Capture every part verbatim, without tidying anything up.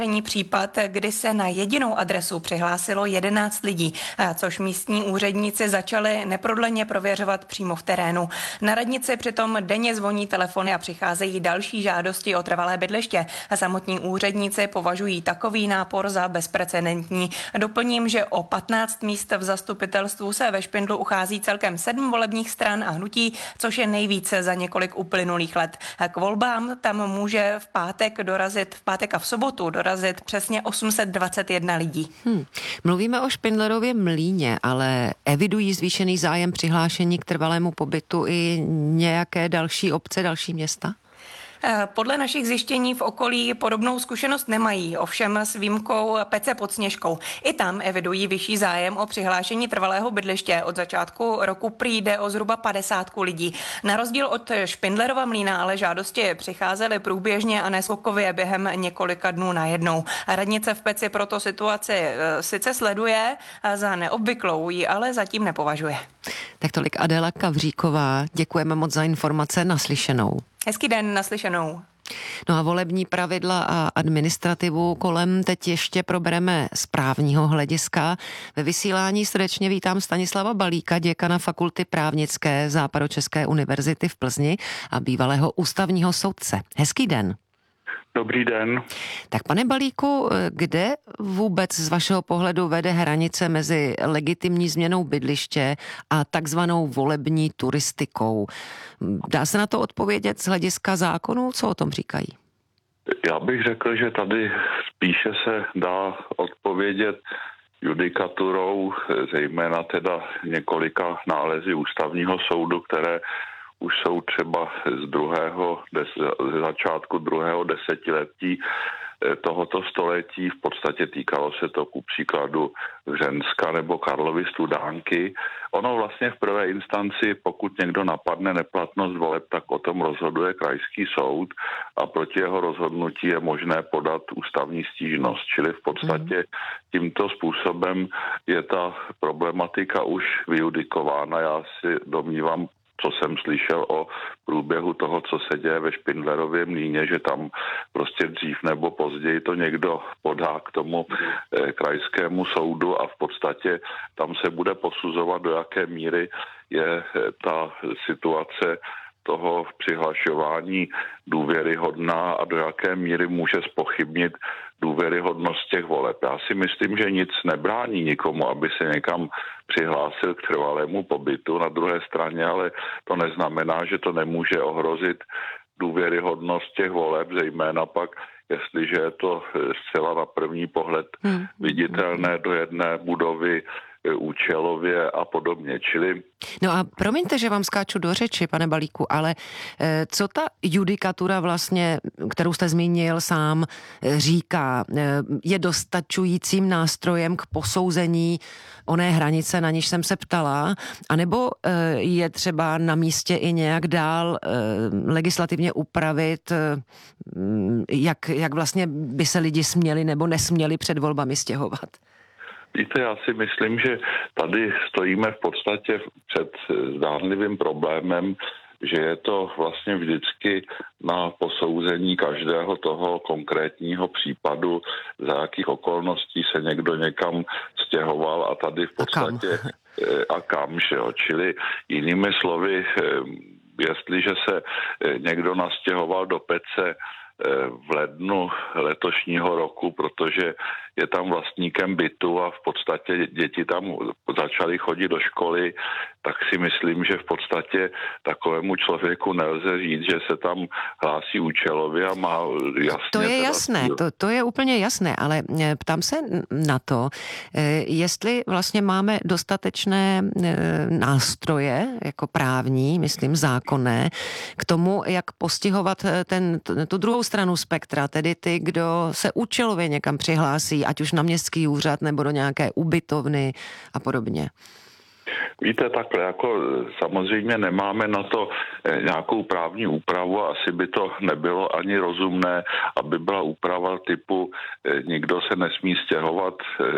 Případ, kdy se na jedinou adresu přihlásilo jedenáct lidí, což místní úředníci začali neprodleně prověřovat přímo v terénu. Na radnici přitom denně zvoní telefony a přicházejí další žádosti o trvalé bydliště. Samotní úředníci považují takový nápor za bezprecedentní. Doplním, že o patnáct míst v zastupitelstvu se ve Špindlu uchází celkem sedm volebních stran a hnutí, což je nejvíce za několik uplynulých let. K volbám tam může v pátek dorazit, v pátek a v sobotu dorazit přesně osm set dvacet jedna lidí. Hmm. Mluvíme o Špindlerově Mlýně, ale evidují zvýšený zájem přihlášení k trvalému pobytu i nějaké další obce, další města? Podle našich zjištění v okolí podobnou zkušenost nemají, ovšem s výjimkou Pece pod Sněžkou. I tam evidují vyšší zájem o přihlášení trvalého bydliště. Od začátku roku prý jde o zhruba padesátku lidí. Na rozdíl od Špindlerova Mlýna ale žádosti přicházely průběžně a neskokově během několika dnů najednou. Radnice v Peci proto situaci sice sleduje, za neobvyklou ji ale zatím nepovažuje. Tak tolik Adéla Kavříková. Děkujeme moc za informace, naslyšenou. Hezký den, naslyšenou. No a volební pravidla a administrativu kolem teď ještě probereme z právního hlediska. Ve vysílání srdečně vítám Stanislava Balíka, děkana Fakulty právnické Západočeské univerzity v Plzni a bývalého ústavního soudce. Hezký den. Dobrý den. Tak pane Balíku, kde vůbec z vašeho pohledu vede hranice mezi legitimní změnou bydliště a takzvanou volební turistikou? Dá se na to odpovědět z hlediska zákonů? Co o tom říkají? Já bych řekl, že tady spíše se dá odpovědět judikaturou, zejména teda několika nálezy ústavního soudu, které už jsou třeba z druhého, z začátku druhého desetiletí tohoto století. V podstatě týkalo se to ku příkladu Hřenska nebo Karlovy Studánky. Ono vlastně v prvé instanci, pokud někdo napadne neplatnost voleb, tak o tom rozhoduje krajský soud a proti jeho rozhodnutí je možné podat ústavní stížnost. Čili v podstatě tímto způsobem je ta problematika už vyjudikována. Já si domnívám, co jsem slyšel o průběhu toho, co se děje ve Špindlerově Mlýně, že tam prostě dřív nebo později to někdo podá k tomu eh, krajskému soudu a v podstatě tam se bude posuzovat, do jaké míry je eh, ta situace toho přihlašování důvěryhodná a do jaké míry může zpochybnit důvěryhodnost těch voleb. Já si myslím, že nic nebrání nikomu, aby se někam přihlásil k trvalému pobytu. Na druhé straně ale to neznamená, že to nemůže ohrozit důvěryhodnost těch voleb, zejména pak, jestliže je to zcela na první pohled viditelné do jedné budovy účelově a podobně. Čili... No a promiňte, že vám skáču do řeči, pane Balíku, ale e, co ta judikatura vlastně, kterou jste zmínil sám, e, říká, e, je dostačujícím nástrojem k posouzení oné hranice, na níž jsem se ptala, anebo e, je třeba na místě i nějak dál e, legislativně upravit, e, jak, jak vlastně by se lidi směli nebo nesměli před volbami stěhovat? Víte, já si myslím, že tady stojíme v podstatě před zdánlivým problémem, že je to vlastně vždycky na posouzení každého toho konkrétního případu, za jakých okolností se někdo někam stěhoval a tady v podstatě a kam, a kam že jo? Čili jinými slovy, jestliže se někdo nastěhoval do Pece v lednu letošního roku, protože je tam vlastníkem bytu a v podstatě děti tam začaly chodit do školy, tak si myslím, že v podstatě takovému člověku nelze říct, že se tam hlásí účelově a má jasně... To je jasné, to, to je úplně jasné, ale ptám se na to, jestli vlastně máme dostatečné nástroje, jako právní, myslím zákonné, k tomu, jak postihovat ten, tu druhou stranu spektra, tedy ty, kdo se účelově někam přihlásí, ať už na městský úřad nebo do nějaké ubytovny a podobně. Víte, takhle, jako samozřejmě nemáme na to nějakou právní úpravu a asi by to nebylo ani rozumné, aby byla úprava typu nikdo se nesmí stěhovat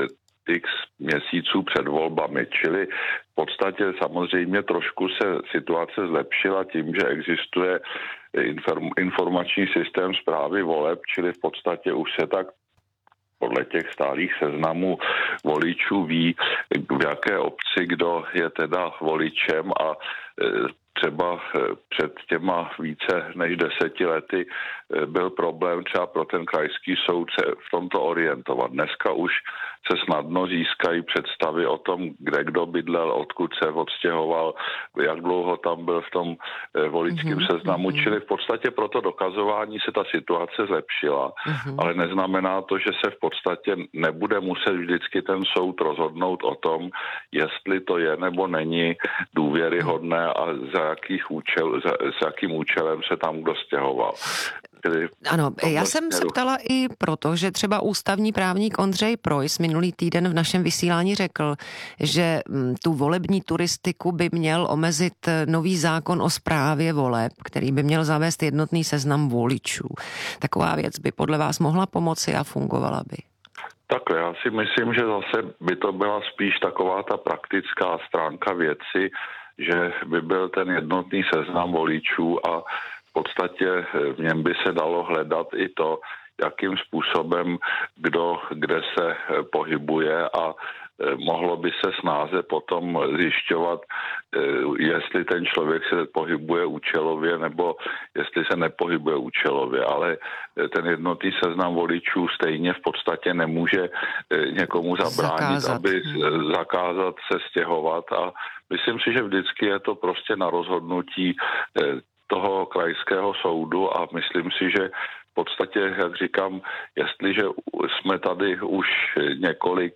x měsíců před volbami. Čili v podstatě samozřejmě trošku se situace zlepšila tím, že existuje informační systém správy voleb, čili v podstatě už se tak podle těch stálých seznamů voličů ví, v jaké obci kdo je teda voličem a třeba před těma více než deseti lety byl problém třeba pro ten krajský soud se v tomto orientovat. Dneska už se snadno získají představy o tom, kde kdo bydlel, odkud se odstěhoval, jak dlouho tam byl v tom voličském mm-hmm. seznamu. Čili v podstatě pro to dokazování se ta situace zlepšila, mm-hmm. ale neznamená to, že se v podstatě nebude muset vždycky ten soud rozhodnout o tom, jestli to je nebo není důvěryhodné a za jakých účel, za, s jakým účelem se tam kdo stěhoval. Ano, já jsem se ptala i proto, že třeba ústavní právník Ondřej Projs minulý týden v našem vysílání řekl, že tu volební turistiku by měl omezit nový zákon o správě voleb, který by měl zavést jednotný seznam voličů. Taková věc by podle vás mohla pomoci a fungovala by? Takhle, já si myslím, že zase by to byla spíš taková ta praktická stránka věci, že by byl ten jednotný seznam voličů a v podstatě v něm by se dalo hledat i to, jakým způsobem kdo kde se pohybuje a mohlo by se snáze potom zjišťovat, jestli ten člověk se pohybuje účelově nebo jestli se nepohybuje účelově, ale ten jednotný seznam voličů stejně v podstatě nemůže někomu zabránit, zakázat. aby zakázat se stěhovat a myslím si, že vždycky je to prostě na rozhodnutí toho krajského soudu a myslím si, že v podstatě, jak říkám, jestliže jsme tady už několik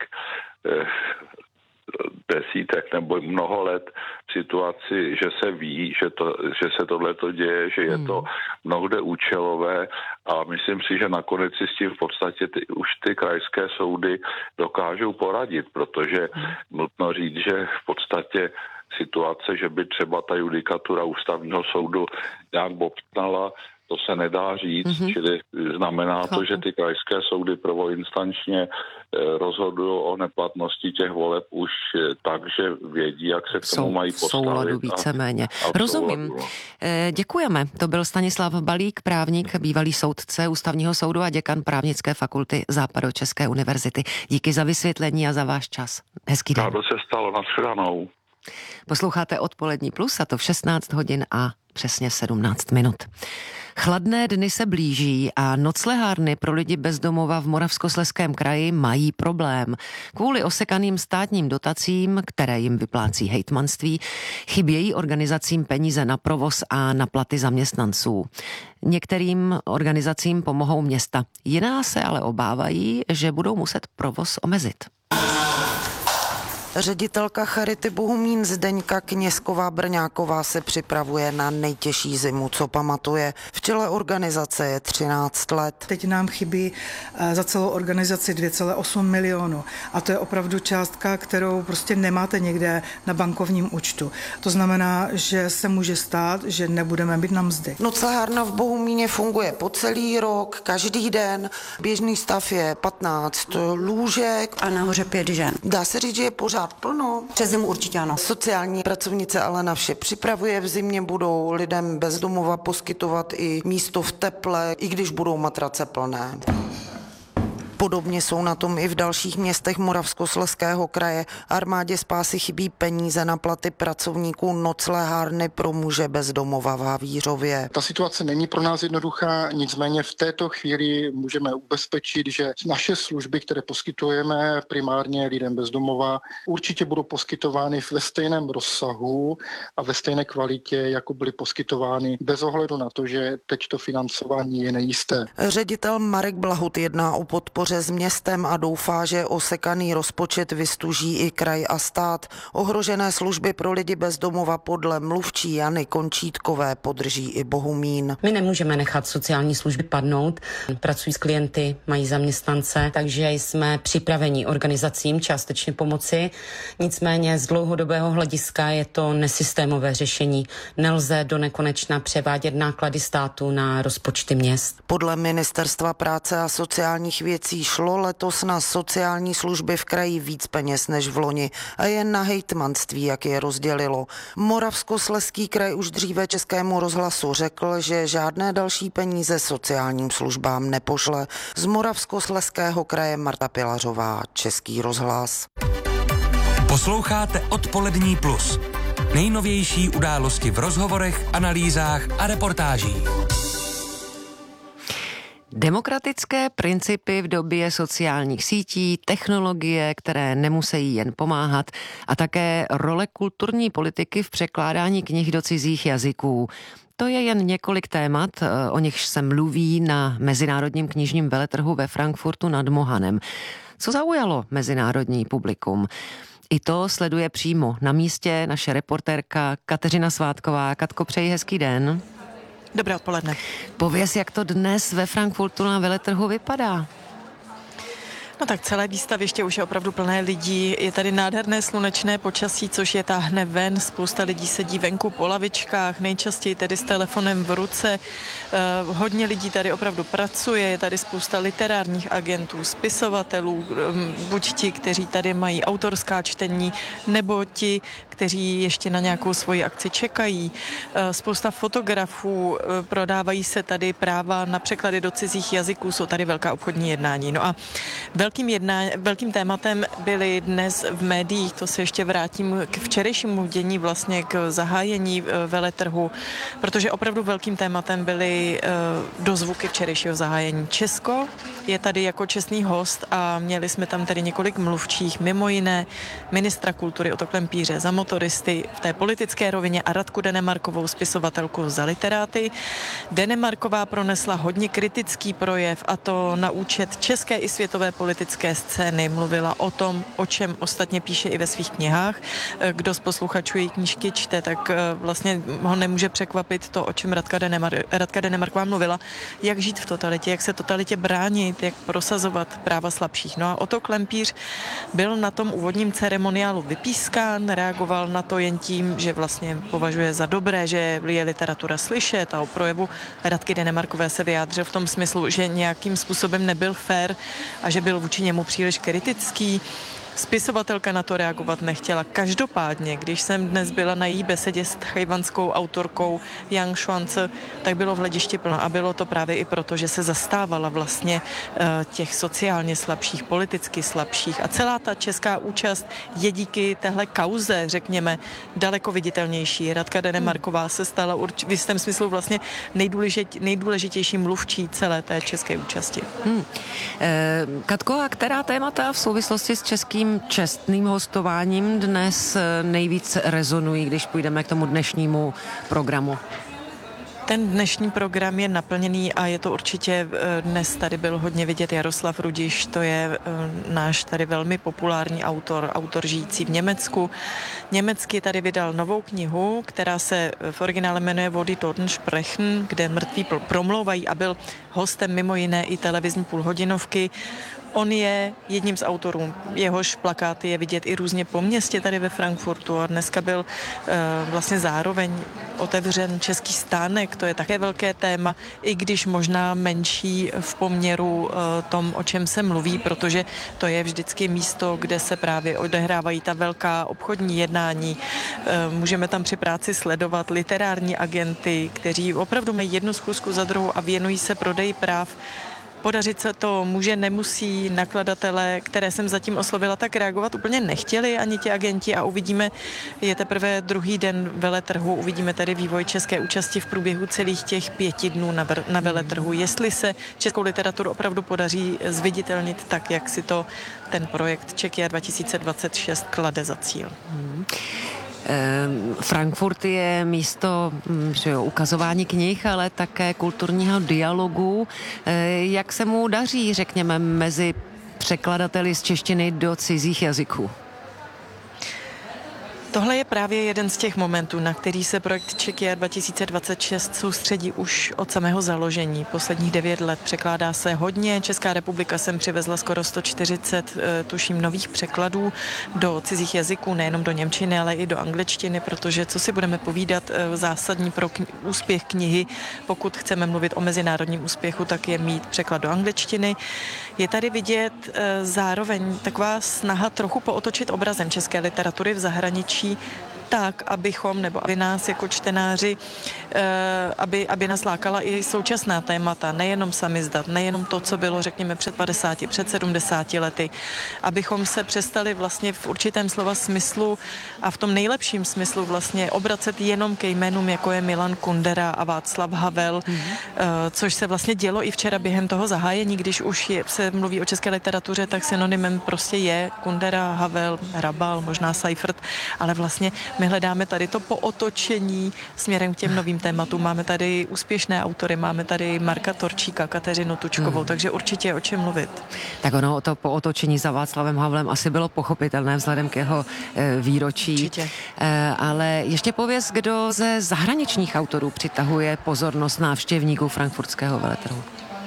desítek nebo mnoho let v situaci, že se ví, že, to, že se tohleto děje, že je to mnohde účelové a myslím si, že nakonec si s tím v podstatě ty, už ty krajské soudy dokážou poradit, protože nutno říct, že v podstatě situace, že by třeba ta judikatura ústavního soudu nějak bobtnala, to se nedá říct, mm-hmm. čili znamená to, že ty krajské soudy prvoinstančně rozhodují o neplatnosti těch voleb už tak, že vědí, jak se k tomu mají postavit. V souladu víceméně. Rozumím. Děkujeme. To byl Stanislav Balík, právník, bývalý soudce Ústavního soudu a děkan právnické fakulty Západočeské univerzity. Díky za vysvětlení a za váš čas. Hezký den. Rádo se stalo, nashledanou. Posloucháte Odpolední plus a to v šestnáct hodin a přesně sedmnáct minut. Chladné dny se blíží a noclehárny pro lidi bez domova v Moravskoslezském kraji mají problém. Kvůli osekaným státním dotacím, které jim vyplácí hejtmanství, chybějí organizacím peníze na provoz a na platy zaměstnanců. Některým organizacím pomohou města. Jiná se ale obávají, že budou muset provoz omezit. Ředitelka Charity Bohumín Zdeňka Kněžková-Brňáková se připravuje na nejtěžší zimu, co pamatuje. V čele organizace je třináct let. Teď nám chybí za celou organizaci dvě celé osm milionu a to je opravdu částka, kterou prostě nemáte někde na bankovním účtu. To znamená, že se může stát, že nebudeme mít na mzdy. Noclehárna v Bohumíně funguje po celý rok, každý den. Běžný stav je patnáct lůžek. A nahoře pět žen. Dá se říct, že je pořád plno. Přes zimu určitě ano. Sociální pracovnice ale na vše připravuje. V zimě budou lidem bez domova poskytovat i místo v teple, i když budou matrace plné. Podobně jsou na tom i v dalších městech Moravskoslezského kraje. Armádě spásy chybí peníze na platy pracovníků noclehárny pro muže bez domova v Havířově. Ta situace není pro nás jednoduchá, nicméně v této chvíli můžeme ubezpečit, že naše služby, které poskytujeme primárně lidem bez domova, určitě budou poskytovány ve stejném rozsahu a ve stejné kvalitě, jako byly poskytovány, bez ohledu na to, že teď to financování je nejisté. Ředitel Marek Blahut jedná o podpoře s městem a doufá, že osekaný rozpočet vystuží i kraj a stát. Ohrožené služby pro lidi bez domova podle mluvčí Jany Končítkové podrží i Bohumín. My nemůžeme nechat sociální služby padnout. Pracují s klienty, mají zaměstnance, takže jsme připraveni organizacím částečně pomoci. Nicméně z dlouhodobého hlediska je to nesystémové řešení. Nelze do nekonečna převádět náklady státu na rozpočty měst. Podle Ministerstva práce a sociálních věcí financí šlo letos na sociální služby v kraji víc peněz než v loni a jen na hejtmanství, jak je rozdělilo. Moravskoslezský kraj už dříve Českému rozhlasu řekl, že žádné další peníze sociálním službám nepošle. Z Moravskoslezského kraje Marta Pilařová, Český rozhlas. Posloucháte Odpolední plus. Nejnovější události v rozhovorech, analýzách a reportážích. Demokratické principy v době sociálních sítí, technologie, které nemusí jen pomáhat, a také role kulturní politiky v překládání knih do cizích jazyků. To je jen několik témat, o nichž se mluví na Mezinárodním knižním veletrhu ve Frankfurtu nad Mohanem. Co zaujalo mezinárodní publikum? I to sleduje přímo na místě naše reportérka Kateřina Svátková. Katko, přeji hezký den. Dobré odpoledne. Pověz, jak to dnes ve Frankfurtu na veletrhu vypadá. No tak celé výstaviště už je opravdu plné lidí. Je tady nádherné slunečné počasí, což je táhne ven. Spousta lidí sedí venku po lavičkách, nejčastěji tedy s telefonem v ruce. Eh, hodně lidí tady opravdu pracuje, je tady spousta literárních agentů, spisovatelů, buď ti, kteří tady mají autorská čtení, nebo ti, kteří ještě na nějakou svoji akci čekají. Eh, spousta fotografů, eh, prodávají se tady práva na překlady do cizích jazyků, jsou tady velká obchodní jednání. No a Velkým, jedná, velkým tématem byly dnes v médiích, to se ještě vrátím k včerejšímu dění, vlastně k zahájení veletrhu, protože opravdu velkým tématem byly uh, dozvuky včerejšího zahájení. Česko je tady jako čestný host a měli jsme tam tedy několik mluvčích, mimo jiné ministra kultury Otto Klempíře za motoristy v té politické rovině a Radku Denemarkovou, spisovatelku za literáty. Denemarková pronesla hodně kritický projev, a to na účet české i světové politické scény. Mluvila o tom, o čem ostatně píše i ve svých knihách. Kdo z posluchačů její knížky čte, tak vlastně ho nemůže překvapit to, o čem Radka, Denemar- Radka Denemarková mluvila. Jak žít v totalitě, jak se totalitě bránit, jak prosazovat práva slabších. No a Otto Klempíř byl na tom úvodním ceremoniálu vypískán, reagoval na to jen tím, že vlastně považuje za dobré, že je literatura slyšet, a o projevu Radky Denemarkové se vyjádřil v tom smyslu, že nějakým způsobem nebyl fér a že byl vůči němu příliš kritický. Spisovatelka na to reagovat nechtěla. Každopádně, když jsem dnes byla na její besedě s tchajwanskou autorkou Yang Xuanci, tak bylo v hledišti plno, a bylo to právě i proto, že se zastávala vlastně uh, těch sociálně slabších, politicky slabších, a celá ta česká účast je díky téhle kauze, řekněme, daleko viditelnější. Radka Denemarková se stala urč- v jistém smyslu vlastně nejdůležit- nejdůležitější mluvčí celé té české účasti. Hmm. E, Katko, a která témata v souvislosti s českým čestným hostováním dnes nejvíc rezonují, když půjdeme k tomu dnešnímu programu? Ten dnešní program je naplněný a je to určitě, dnes tady byl hodně vidět Jaroslav Rudiš, to je náš tady velmi populární autor, autor žijící v Německu. Německy tady vydal novou knihu, která se v originále jmenuje Wo die Toten sprechen, kde mrtví promlouvají, a byl hostem mimo jiné i televizní půlhodinovky. On je jedním z autorů, jehož plakáty je vidět i různě po městě tady ve Frankfurtu, a dneska byl uh, vlastně zároveň otevřen český stánek, to je také velké téma, i když možná menší v poměru uh, tom, o čem se mluví, protože to je vždycky místo, kde se právě odehrávají ta velká obchodní jednání. Uh, můžeme tam při práci sledovat literární agenty, kteří opravdu mají jednu schůzku za druhou a věnují se prodeji práv. Podařit se to může, nemusí. Nakladatelé, které jsem zatím oslovila, tak reagovat úplně nechtěli ani ti agenti, a uvidíme, je teprve druhý den veletrhu, uvidíme tady vývoj české účasti v průběhu celých těch pěti dnů na, ver, na veletrhu. Jestli se českou literaturu opravdu podaří zviditelnit tak, jak si to ten projekt Czechia dva tisíce dvacet šest klade za cíl. Hmm. Frankfurt je místo že jo, ukazování knih, ale také kulturního dialogu. Jak se mu daří, řekněme, mezi překladateli z češtiny do cizích jazyků? Tohle je právě jeden z těch momentů, na který se projekt Czech Year dva tisíce dvacet šest soustředí už od samého založení. Posledních devět let překládá se hodně. Česká republika sem přivezla skoro sto čtyřicet, tuším, nových překladů do cizích jazyků, nejenom do němčiny, ale i do angličtiny, protože co si budeme povídat, zásadní pro kni- úspěch knihy, pokud chceme mluvit o mezinárodním úspěchu, tak je mít překlad do angličtiny. Je tady vidět zároveň taková snaha trochu pootočit obrazem české literatury v zahraničí tak, abychom, nebo aby nás jako čtenáři, aby, aby nás lákala i současná témata, nejenom samizdat, nejenom to, co bylo, řekněme, před padesáti, před sedmdesáti lety, abychom se přestali vlastně v určitém slova smyslu a v tom nejlepším smyslu vlastně obracet jenom ke jménům, jako je Milan Kundera a Václav Havel, mm-hmm. což se vlastně dělo i včera během toho zahájení, když už je, se mluví o české literatuře, tak synonymem prostě je Kundera, Havel, Hrabal, možná Seifert, ale vlastně my hledáme tady to pootočení směrem k těm novým tématům. Máme tady úspěšné autory, máme tady Marka Torčíka, Kateřinu Tučkovou, mm. takže určitě je o čem mluvit. Tak ono, to pootočení za Václavem Havlem asi bylo pochopitelné vzhledem k jeho e, výročí. Určitě. E, ale ještě pověz, kdo ze zahraničních autorů přitahuje pozornost návštěvníků frankfurtského veletrhu.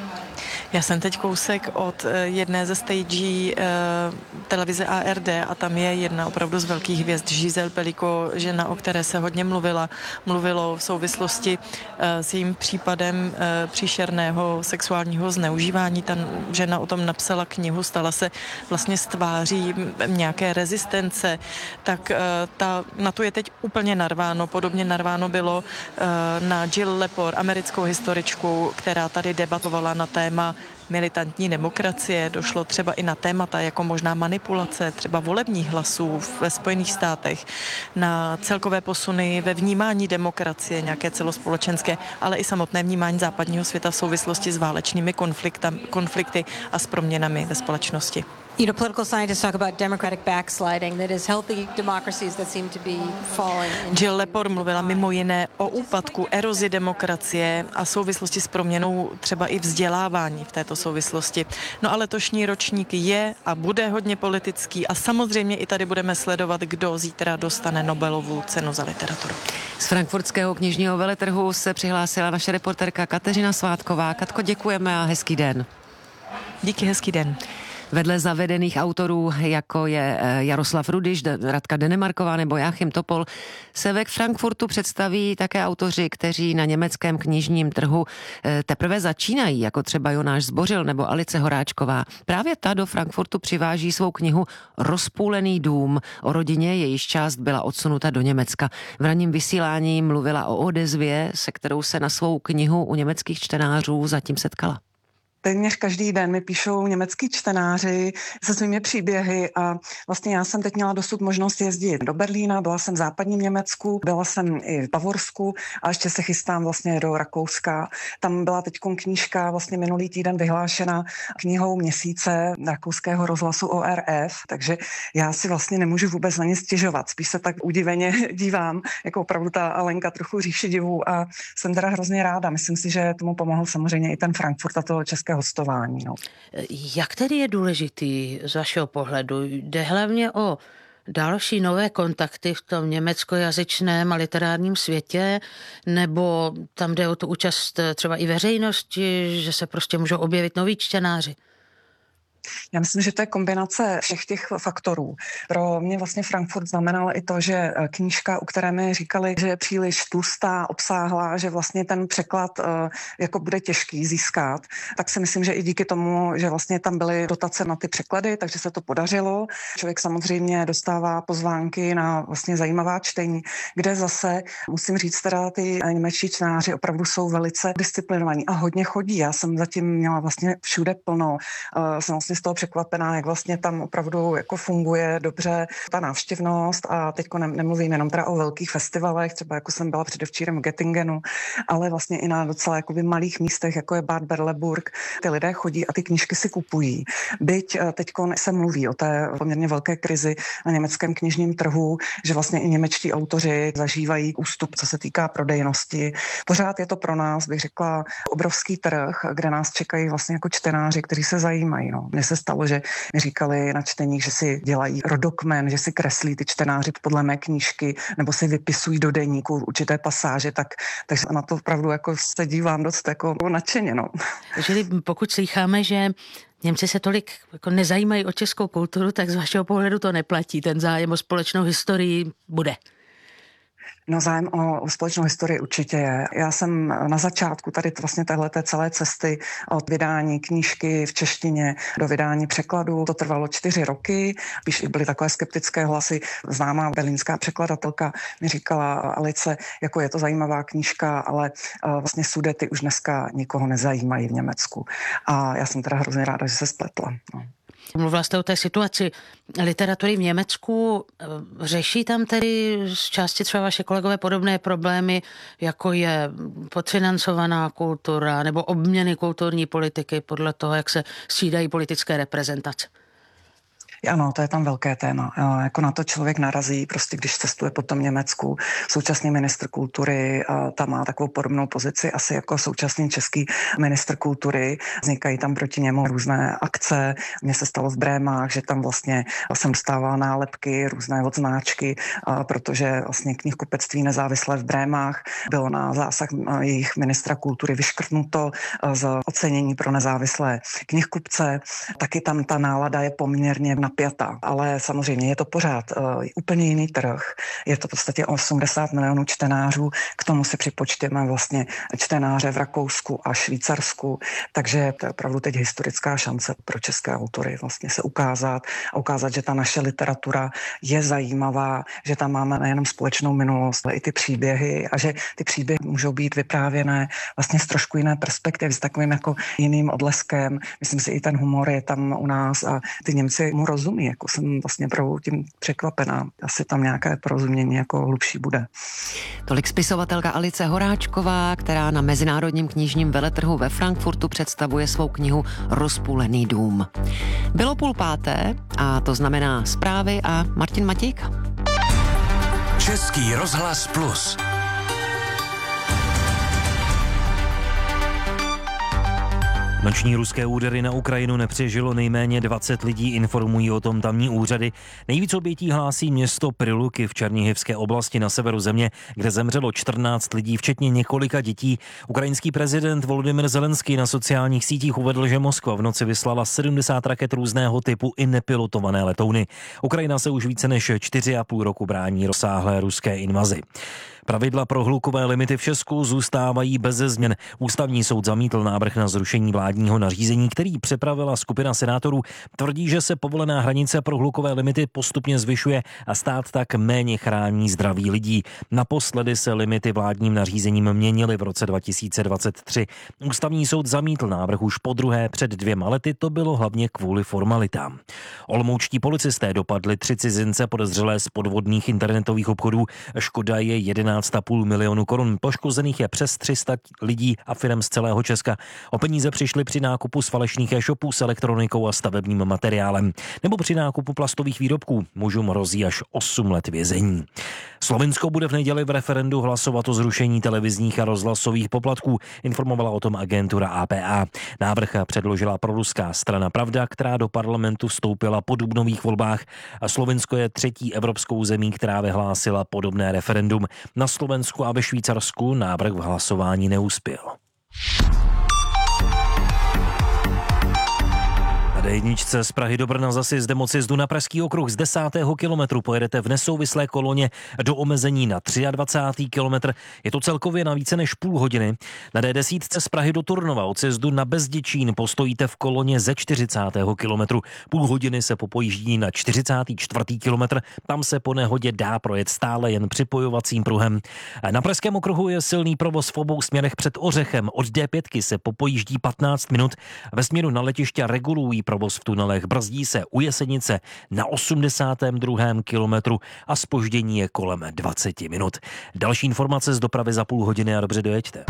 Já jsem teď kousek od jedné ze stagí eh, televize A R D a tam je jedna opravdu z velkých hvězd, Giselle Pelicot, žena, o které se hodně mluvila. Mluvilo v souvislosti eh, s jejím případem eh, příšerného sexuálního zneužívání. Ta žena o tom napsala knihu, stala se vlastně z tváří nějaké rezistence, tak eh, ta, na to je teď úplně narváno. Podobně narváno bylo eh, na Jill Lepore, americkou historičku, která tady debatovala na téma militantní demokracie, došlo třeba i na témata jako možná manipulace třeba volebních hlasů ve Spojených státech, na celkové posuny ve vnímání demokracie, nějaké celospolečenské, ale i samotné vnímání západního světa v souvislosti s válečnými konflikty a s proměnami ve společnosti. You know, political scientists talk about democratic backsliding, that is healthy democracies that seem to be falling. Jill Lepore mluvila mimo jiné o úpadku, erozi demokracie a souvislosti s proměnou třeba i vzdělávání v této souvislosti. No a letošní ročník je a bude hodně politický a samozřejmě i tady budeme sledovat, kdo zítra dostane Nobelovu cenu za literaturu. Z frankfurtského knižního veletrhu se přihlásila naše reportérka Kateřina Svátková. Katko, děkujeme a hezký den. Díky, hezký den. Vedle zavedených autorů, jako je Jaroslav Rudyš, Radka Denemarková nebo Jáchym Topol, se ve Frankfurtu představí také autoři, kteří na německém knižním trhu teprve začínají, jako třeba Jonáš Zbořil nebo Alice Horáčková. Právě ta do Frankfurtu přiváží svou knihu Rozpůlený dům o rodině, jejíž část byla odsunuta do Německa. V ranním vysílání mluvila o odezvě, se kterou se na svou knihu u německých čtenářů zatím setkala. Téměř každý den mi píšou německý čtenáři se svými příběhy a vlastně já jsem teď měla dosud možnost jezdit do Berlína, byla jsem v západním Německu, byla jsem i v Bavorsku a ještě se chystám vlastně do Rakouska. Tam byla teď knížka vlastně minulý týden vyhlášena knihou měsíce rakouského rozhlasu O R F, takže já si vlastně nemůžu vůbec na ně stěžovat. Spíš se tak udiveně dívám, jako opravdu ta Alenka trochu říši divů a jsem teda hrozně ráda. Myslím si, že tomu pomohl samozřejmě i ten Frankfurt a to české hostování. No. Jak tedy je důležitý z vašeho pohledu? Jde hlavně o další nové kontakty v tom německojazyčném a literárním světě, nebo tam jde o tu účast třeba i veřejnosti, že se prostě můžou objevit noví čtenáři? Já myslím, že to je kombinace všech těch faktorů. Pro mě vlastně Frankfurt znamenal i to, že knížka, u které mi říkali, že je příliš tlustá, obsáhlá, že vlastně ten překlad jako bude těžký získat, tak si myslím, že i díky tomu, že vlastně tam byly dotace na ty překlady, takže se to podařilo. Člověk samozřejmě dostává pozvánky na vlastně zajímavá čtení, kde zase, musím říct, teda ty němečtí čtenáři opravdu jsou velice disciplinovaní a hodně chodí. Já jsem zatím měla vlastně všude plno. Jsem vlastně z toho překvapená, jak vlastně tam opravdu jako funguje dobře ta návštěvnost a teďko ne, nemluvím jenom teda o velkých festivalech, třeba jako jsem byla předevčírem v Göttingenu, ale vlastně i na docela jakoby malých místech, jako je Bad Berleburg, ty lidé chodí a ty knížky si kupují. Byť teďko se mluví o té poměrně velké krizi na německém knižním trhu, že vlastně i němečtí autoři zažívají ústup, co se týká prodejnosti. Pořád je to pro nás, bych řekla, obrovský trh, kde nás čekají vlastně jako čtenáři, kteří se zajímají. No. Mně se stalo stalo, že mi říkali na čteních, že si dělají rodokmen, že si kreslí ty čtenáři podle mé knížky, nebo si vypisují do deníku určité pasáže, tak, takže na to opravdu jako se dívám dost jako nadšeně. No. Čili pokud slycháme, že Němci se tolik jako nezajímají o českou kulturu, tak z vašeho pohledu to neplatí. Ten zájem o společnou historii bude. No zájem o, o společnou historii určitě je. Já jsem na začátku tady vlastně téhleté celé cesty od vydání knížky v češtině do vydání překladu. To trvalo čtyři roky, když byly takové skeptické hlasy. Známá berlínská překladatelka mi říkala, Alice, jako je to zajímavá knížka, ale vlastně Sudety už dneska nikoho nezajímají v Německu. A já jsem teda hrozně ráda, že se spletla. No. Mluvila jste o té situaci literatury v Německu. Řeší tam tedy z části třeba vaše kolegové podobné problémy, jako je podfinancovaná kultura nebo obměny kulturní politiky podle toho, jak se střídají politické reprezentace? Ano, to je tam velké téma. Jako na to člověk narazí, prostě když cestuje po tom Německu. Současný ministr kultury tam má takovou podobnou pozici, asi jako současný český ministr kultury. Vznikají tam proti němu různé akce. Mně se stalo v Brémách, že tam vlastně jsem dostávala nálepky, různé odznáčky, protože vlastně knihkupectví nezávislé v Brémách bylo na zásah jejich ministra kultury vyškrtnuto z ocenění pro nezávislé knihkupce. Taky tam ta nálada je poměrně napjatá, ale samozřejmě je to pořád uh, úplně jiný trh. Je to v podstatě osmdesát milionů čtenářů, k tomu si připočtěme vlastně čtenáře v Rakousku a Švýcarsku, takže to je opravdu teď historická šance pro české autory vlastně se ukázat a ukázat, že ta naše literatura je zajímavá, že tam máme nejenom společnou minulost, ale i ty příběhy a že ty příběhy můžou být vyprávěné vlastně z trošku jiné perspektivy, s takovým jako jiným odleskem. Myslím si, i ten humor je tam u nás a ty Němci mu rozumí, jako jsem vlastně opravdu tím překvapená. Asi tam nějaké porozumění jako hlubší bude. Tolik spisovatelka Alice Horáčková, která na Mezinárodním knižním veletrhu ve Frankfurtu představuje svou knihu Rozpůlený dům. Bylo půl páté a to znamená zprávy a Martin Matějka. Český rozhlas plus. Noční ruské údery na Ukrajinu nepřežilo nejméně dvacet lidí, informují o tom tamní úřady. Nejvíc obětí hlásí město Priluky v Černihivské oblasti na severu země, kde zemřelo čtrnáct lidí, včetně několika dětí. Ukrajinský prezident Volodymyr Zelenský na sociálních sítích uvedl, že Moskva v noci vyslala sedmdesát raket různého typu i nepilotované letouny. Ukrajina se už více než čtyři a půl roku brání rozsáhlé ruské invazi. Pravidla pro hlukové limity v Česku zůstávají beze změn. Ústavní soud zamítl návrh na zrušení vládního nařízení, který připravila skupina senátorů. Tvrdí, že se povolená hranice pro hlukové limity postupně zvyšuje a stát tak méně chrání zdraví lidí. Naposledy se limity vládním nařízením měnily v roce dva tisíce dvacet tři. Ústavní soud zamítl návrh už podruhé před dvěma lety, to bylo hlavně kvůli formalitám. Olomoučtí policisté dopadli tři cizince podezřelé z podvodných internetových obchodů. Škoda je jedenáct a půl milionu korun. Poškozených je přes tři sta lidí a firem z celého Česka. O peníze přišli při nákupu z falešných e-shopů s elektronikou a stavebním materiálem. Nebo při nákupu plastových výrobků. Mužům hrozí až osm let vězení. Slovinsko bude v neděli v referendu hlasovat o zrušení televizních a rozhlasových poplatků, informovala o tom agentura A P A. Návrh předložila proruská strana Pravda, která do parlamentu vstoupila po dubnových volbách. A Slovinsko je třetí evropskou zemí, která vyhlásila podobné referendum. Na Slovensku a ve Švýcarsku návrh v hlasování neuspěl. Na dé jedna z Prahy do Brna zase zde moci jezdu na Pražský okruh z desátého kilometru pojedete v nesouvislé koloně do omezení na dvacátý třetí kilometr. Je to celkově na více než půl hodiny. Na dé deset z Prahy do Turnova od sjezdu na Bezděčín postojíte v koloně ze čtyřicátého kilometru. Půl hodiny se popojíždí na čtyřicátý čtvrtý kilometr. Tam se po nehodě dá projet stále jen připojovacím pruhem. Na Pražském okruhu je silný provoz v obou směrech před Ořechem. Od dé pět se popojíždí patnáct minut. Ve směru na letiště regulují provoz v tunelech, brzdí se u Jesenice na osmdesátém druhém kilometru a zpoždění je kolem dvacet minut. Další informace z dopravy za půl hodiny a dobře dojeďte.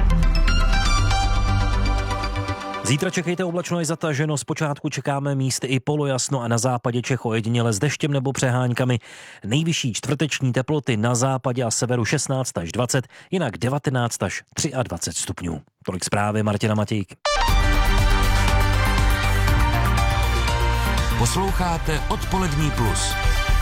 Zítra čekejte oblačno i zataženo, zpočátku čekáme místy i polojasno a na západě Čech ojediněle s deštěm nebo přeháňkami. Nejvyšší čtvrteční teploty na západě a severu šestnáct až dvacet, jinak devatenáct až dvacet tři stupňů. Tolik zprávy Martina Matějky. Posloucháte Odpolední plus.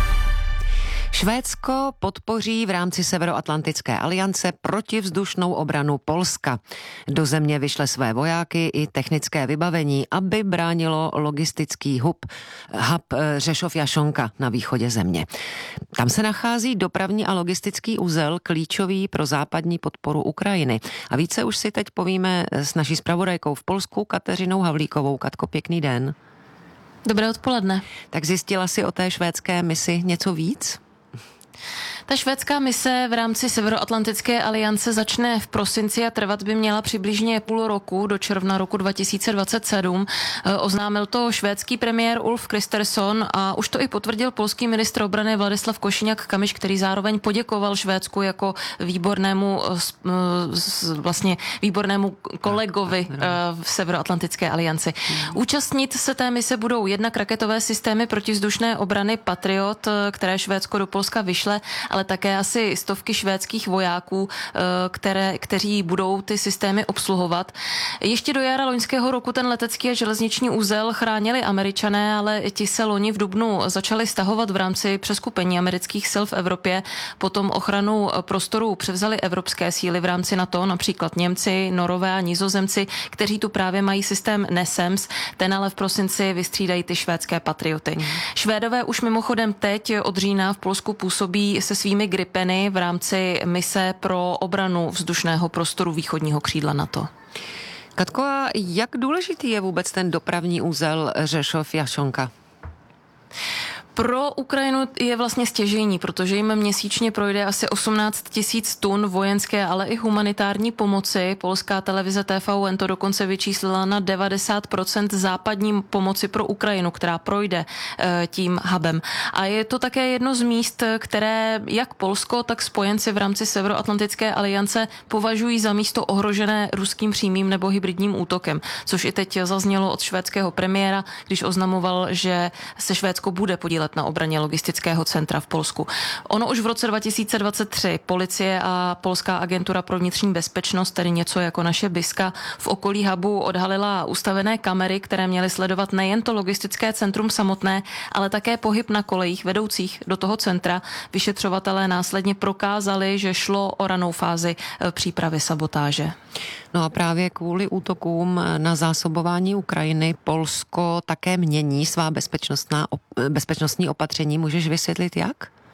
Švédsko podpoří v rámci Severoatlantické aliance protivzdušnou obranu Polska. Do země vyšle své vojáky i technické vybavení, aby bránilo logistický hub, hub Řešov-Jašonka na východě země. Tam se nachází dopravní a logistický uzel klíčový pro západní podporu Ukrajiny. A více už si teď povíme s naší zpravodajkou v Polsku Kateřinou Havlíkovou. Katko, pěkný den. Dobré odpoledne. Tak zjistila si o té švédské misi něco víc? Ta švédská mise v rámci Severoatlantické aliance začne v prosinci a trvat by měla přibližně půl roku do června roku dva tisíce dvacet sedm. Oznámil to švédský premiér Ulf Kristersson a už to i potvrdil polský ministr obrany Vladislav Košiniak-Kamyš, který zároveň poděkoval Švédsku jako výbornému vlastně výbornému kolegovi v Severoatlantické alianci. Účastnit se té mise budou jednak raketové systémy protivzdušné obrany Patriot, které Švédsko do Polska vyšle, ale také asi stovky švédských vojáků, které, kteří budou ty systémy obsluhovat. Ještě do jara loňského roku ten letecký a železniční úzel chránili Američané, ale ti se loni v dubnu začali stahovat v rámci přeskupení amerických sil v Evropě. Potom ochranu prostoru převzali evropské síly v rámci NATO, například Němci, Norové a Nizozemci, kteří tu právě mají systém NESEMS, ten ale v prosinci vystřídají ty švédské Patrioty. Mm. Švédové už mimochodem teď od října v Polsku působí se svými Gripeny v rámci mise pro obranu vzdušného prostoru východního křídla NATO. Katko, a jak důležitý je vůbec ten dopravní úzel Řešov-Jašonka? Pro Ukrajinu je vlastně stěžejní, protože jim měsíčně projde asi osmnáct tisíc tun vojenské, ale i humanitární pomoci. Polská televize T V N to dokonce vyčíslila na devadesát procent západní pomoci pro Ukrajinu, která projde e, tím hubem. A je to také jedno z míst, které jak Polsko, tak spojenci v rámci Severoatlantické aliance považují za místo ohrožené ruským přímým nebo hybridním útokem, což i teď zaznělo od švédského premiéra, když oznamoval, že se Švédsko bude podílet na obraně logistického centra v Polsku. Ono už v roce dva tisíce dvacet tři policie a Polská agentura pro vnitřní bezpečnost, tedy něco jako naše BISka, v okolí hubu odhalila ustavené kamery, které měly sledovat nejen to logistické centrum samotné, ale také pohyb na kolejích vedoucích do toho centra. Vyšetřovatelé následně prokázali, že šlo o ranou fázi přípravy sabotáže. No a právě kvůli útokům na zásobování Ukrajiny Polsko také mění svá bezpečnostná, bezpečnostní opatření. Můžeš vysvětlit jak?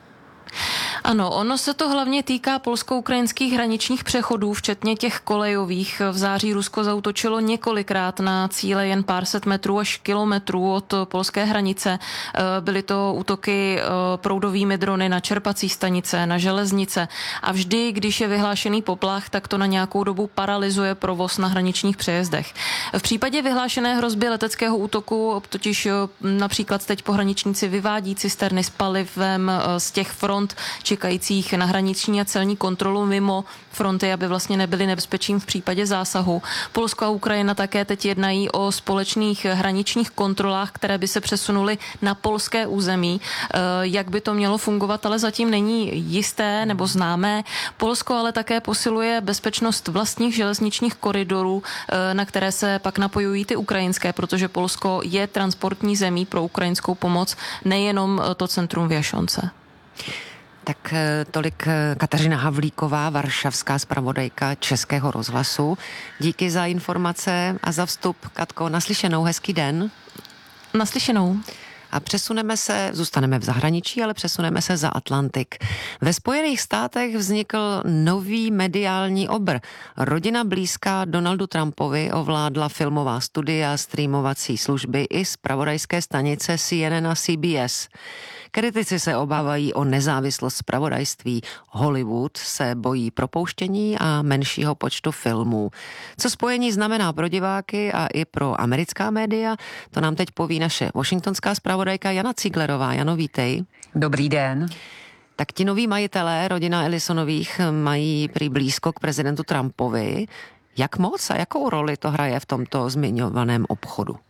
Ano, ono se to hlavně týká polsko-ukrajinských hraničních přechodů, včetně těch kolejových. V září Rusko zaútočilo několikrát na cíle jen pár set metrů až kilometrů od polské hranice. Byly to útoky proudovými drony na čerpací stanice, na železnice a vždy, když je vyhlášený poplach, tak to na nějakou dobu paralyzuje provoz na hraničních přejezdech. V případě vyhlášené hrozby leteckého útoku totiž například teď pohraničníci vyvádí cisterny s palivem z těch front čekajících na hraniční a celní kontrolu mimo fronty, aby vlastně nebyly nebezpečím v případě zásahu. Polsko a Ukrajina také teď jednají o společných hraničních kontrolách, které by se přesunuly na polské území. Jak by to mělo fungovat, ale zatím není jisté nebo známé. Polsko ale také posiluje bezpečnost vlastních železničních koridorů, na které se pak napojují ty ukrajinské, protože Polsko je transportní zemí pro ukrajinskou pomoc, nejenom to centrum v Jašonce. Tak tolik Kateřina Havlíková, varšavská zpravodajka Českého rozhlasu. Díky za informace a za vstup. Katko, naslyšenou, hezký den. Naslyšenou. A přesuneme se, zůstaneme v zahraničí, ale přesuneme se za Atlantik. Ve Spojených státech vznikl nový mediální obr. Rodina blízká Donaldu Trumpovi ovládla filmová studia, streamovací služby i zpravodajské stanice C N N a C B S. Kritici se obávají o nezávislost zpravodajství. Hollywood se bojí propouštění a menšího počtu filmů. Co spojení znamená pro diváky a i pro americká média, to nám teď poví naše washingtonská zpravodajka Jana Cíglerová. Jano, vítej. Dobrý den. Tak ti noví majitelé, rodina Ellisonových, mají prý blízko k prezidentu Trumpovi. Jak moc a jakou roli to hraje v tomto zmiňovaném obchodu?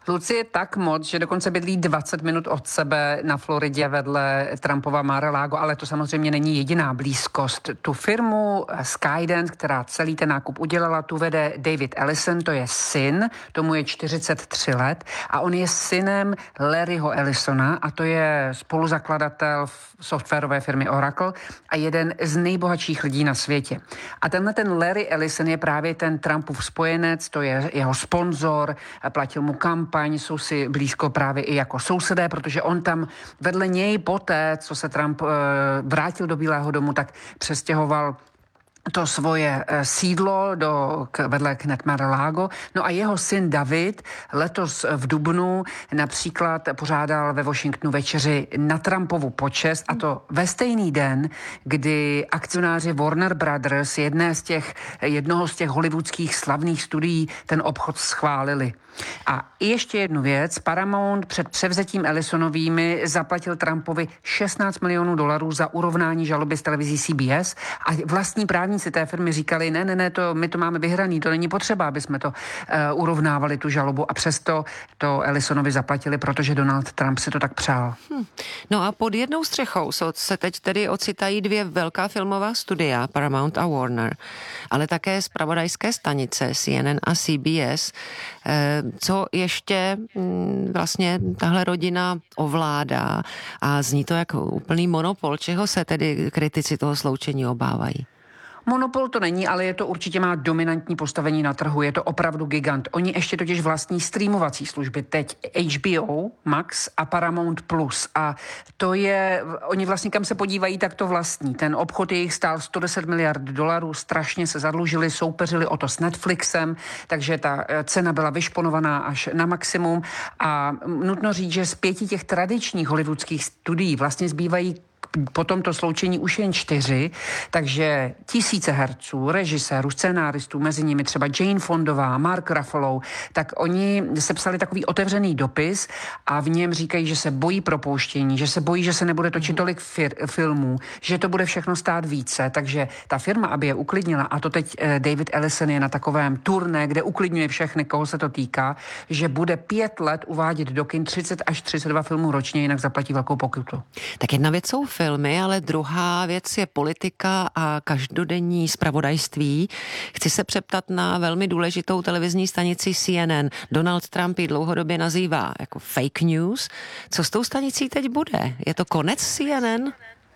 Lucie je tak moc, že dokonce bydlí dvacet minut od sebe na Floridě vedle Trumpova Mar-a-Lago, ale to samozřejmě není jediná blízkost. Tu firmu Skydance, která celý ten nákup udělala, tu vede David Ellison, to je syn, tomu je čtyřicet tři let a on je synem Larryho Ellisona a to je spoluzakladatel softwarové firmy Oracle a jeden z nejbohatších lidí na světě. A tenhle ten Larry Ellison je právě ten Trumpův spojenec, to je jeho sponzor, platil mu kampaň, jsou si blízko právě i jako sousedé, protože on tam vedle něj poté, co se Trump e, vrátil do Bílého domu, tak přestěhoval to svoje sídlo do, k, vedle Knet Mar-a-Lago. No a jeho syn David letos v dubnu například pořádal ve Washingtonu večeři na Trumpovu počest a to ve stejný den, kdy akcionáři Warner Brothers jedné z těch, jednoho z těch hollywoodských slavných studií ten obchod schválili. A ještě jednu věc. Paramount před převzetím Ellisonovými zaplatil Trumpovi šestnáct milionů dolarů za urovnání žaloby s televizí C B S a vlastní právníci té firmy říkali, ne, ne, ne, to, my to máme vyhraný, to není potřeba, aby jsme to uh, urovnávali, tu žalobu a přesto to Ellisonovi zaplatili, protože Donald Trump si to tak přál. Hm. No a pod jednou střechou se teď tedy ocitají dvě velká filmová studia, Paramount a Warner, ale také zpravodajské stanice C N N a C B S. Eh, co ještě vlastně tahle rodina ovládá a zní to jako úplný monopol, čeho se tedy kritici toho sloučení obávají? Monopol to není, ale je to určitě má dominantní postavení na trhu, je to opravdu gigant. Oni ještě totiž vlastní streamovací služby, teď H B O Max a Paramount Plus a to je, oni vlastně kam se podívají, tak to vlastní. Ten obchod jejich stál sto deset miliard dolarů, strašně se zadlužili, soupeřili o to s Netflixem, takže ta cena byla vyšponovaná až na maximum a nutno říct, že z pěti těch tradičních hollywoodských studií vlastně zbývají po tomto sloučení už jen čtyři, takže tisíce herců, režisérů, scénáristů, mezi nimi třeba Jane Fondová, Mark Ruffalo, tak oni sepsali takový otevřený dopis a v něm říkají, že se bojí propouštění, že se bojí, že se nebude točit tolik fir- filmů, že to bude všechno stát více, takže ta firma, aby je uklidnila, a to teď David Ellison je na takovém turné, kde uklidňuje všechny, koho se to týká, že bude pět let uvádět do kin třicet až třicet dva filmů ročně, jinak zaplatí velkou pokutu. Tak jedna věc jsou filmy, ale druhá věc je politika a každodenní zpravodajství. Chci se přeptat na velmi důležitou televizní stanici C N N. Donald Trump ji dlouhodobě nazývá jako fake news. Co s tou stanicí teď bude? Je to konec C N N?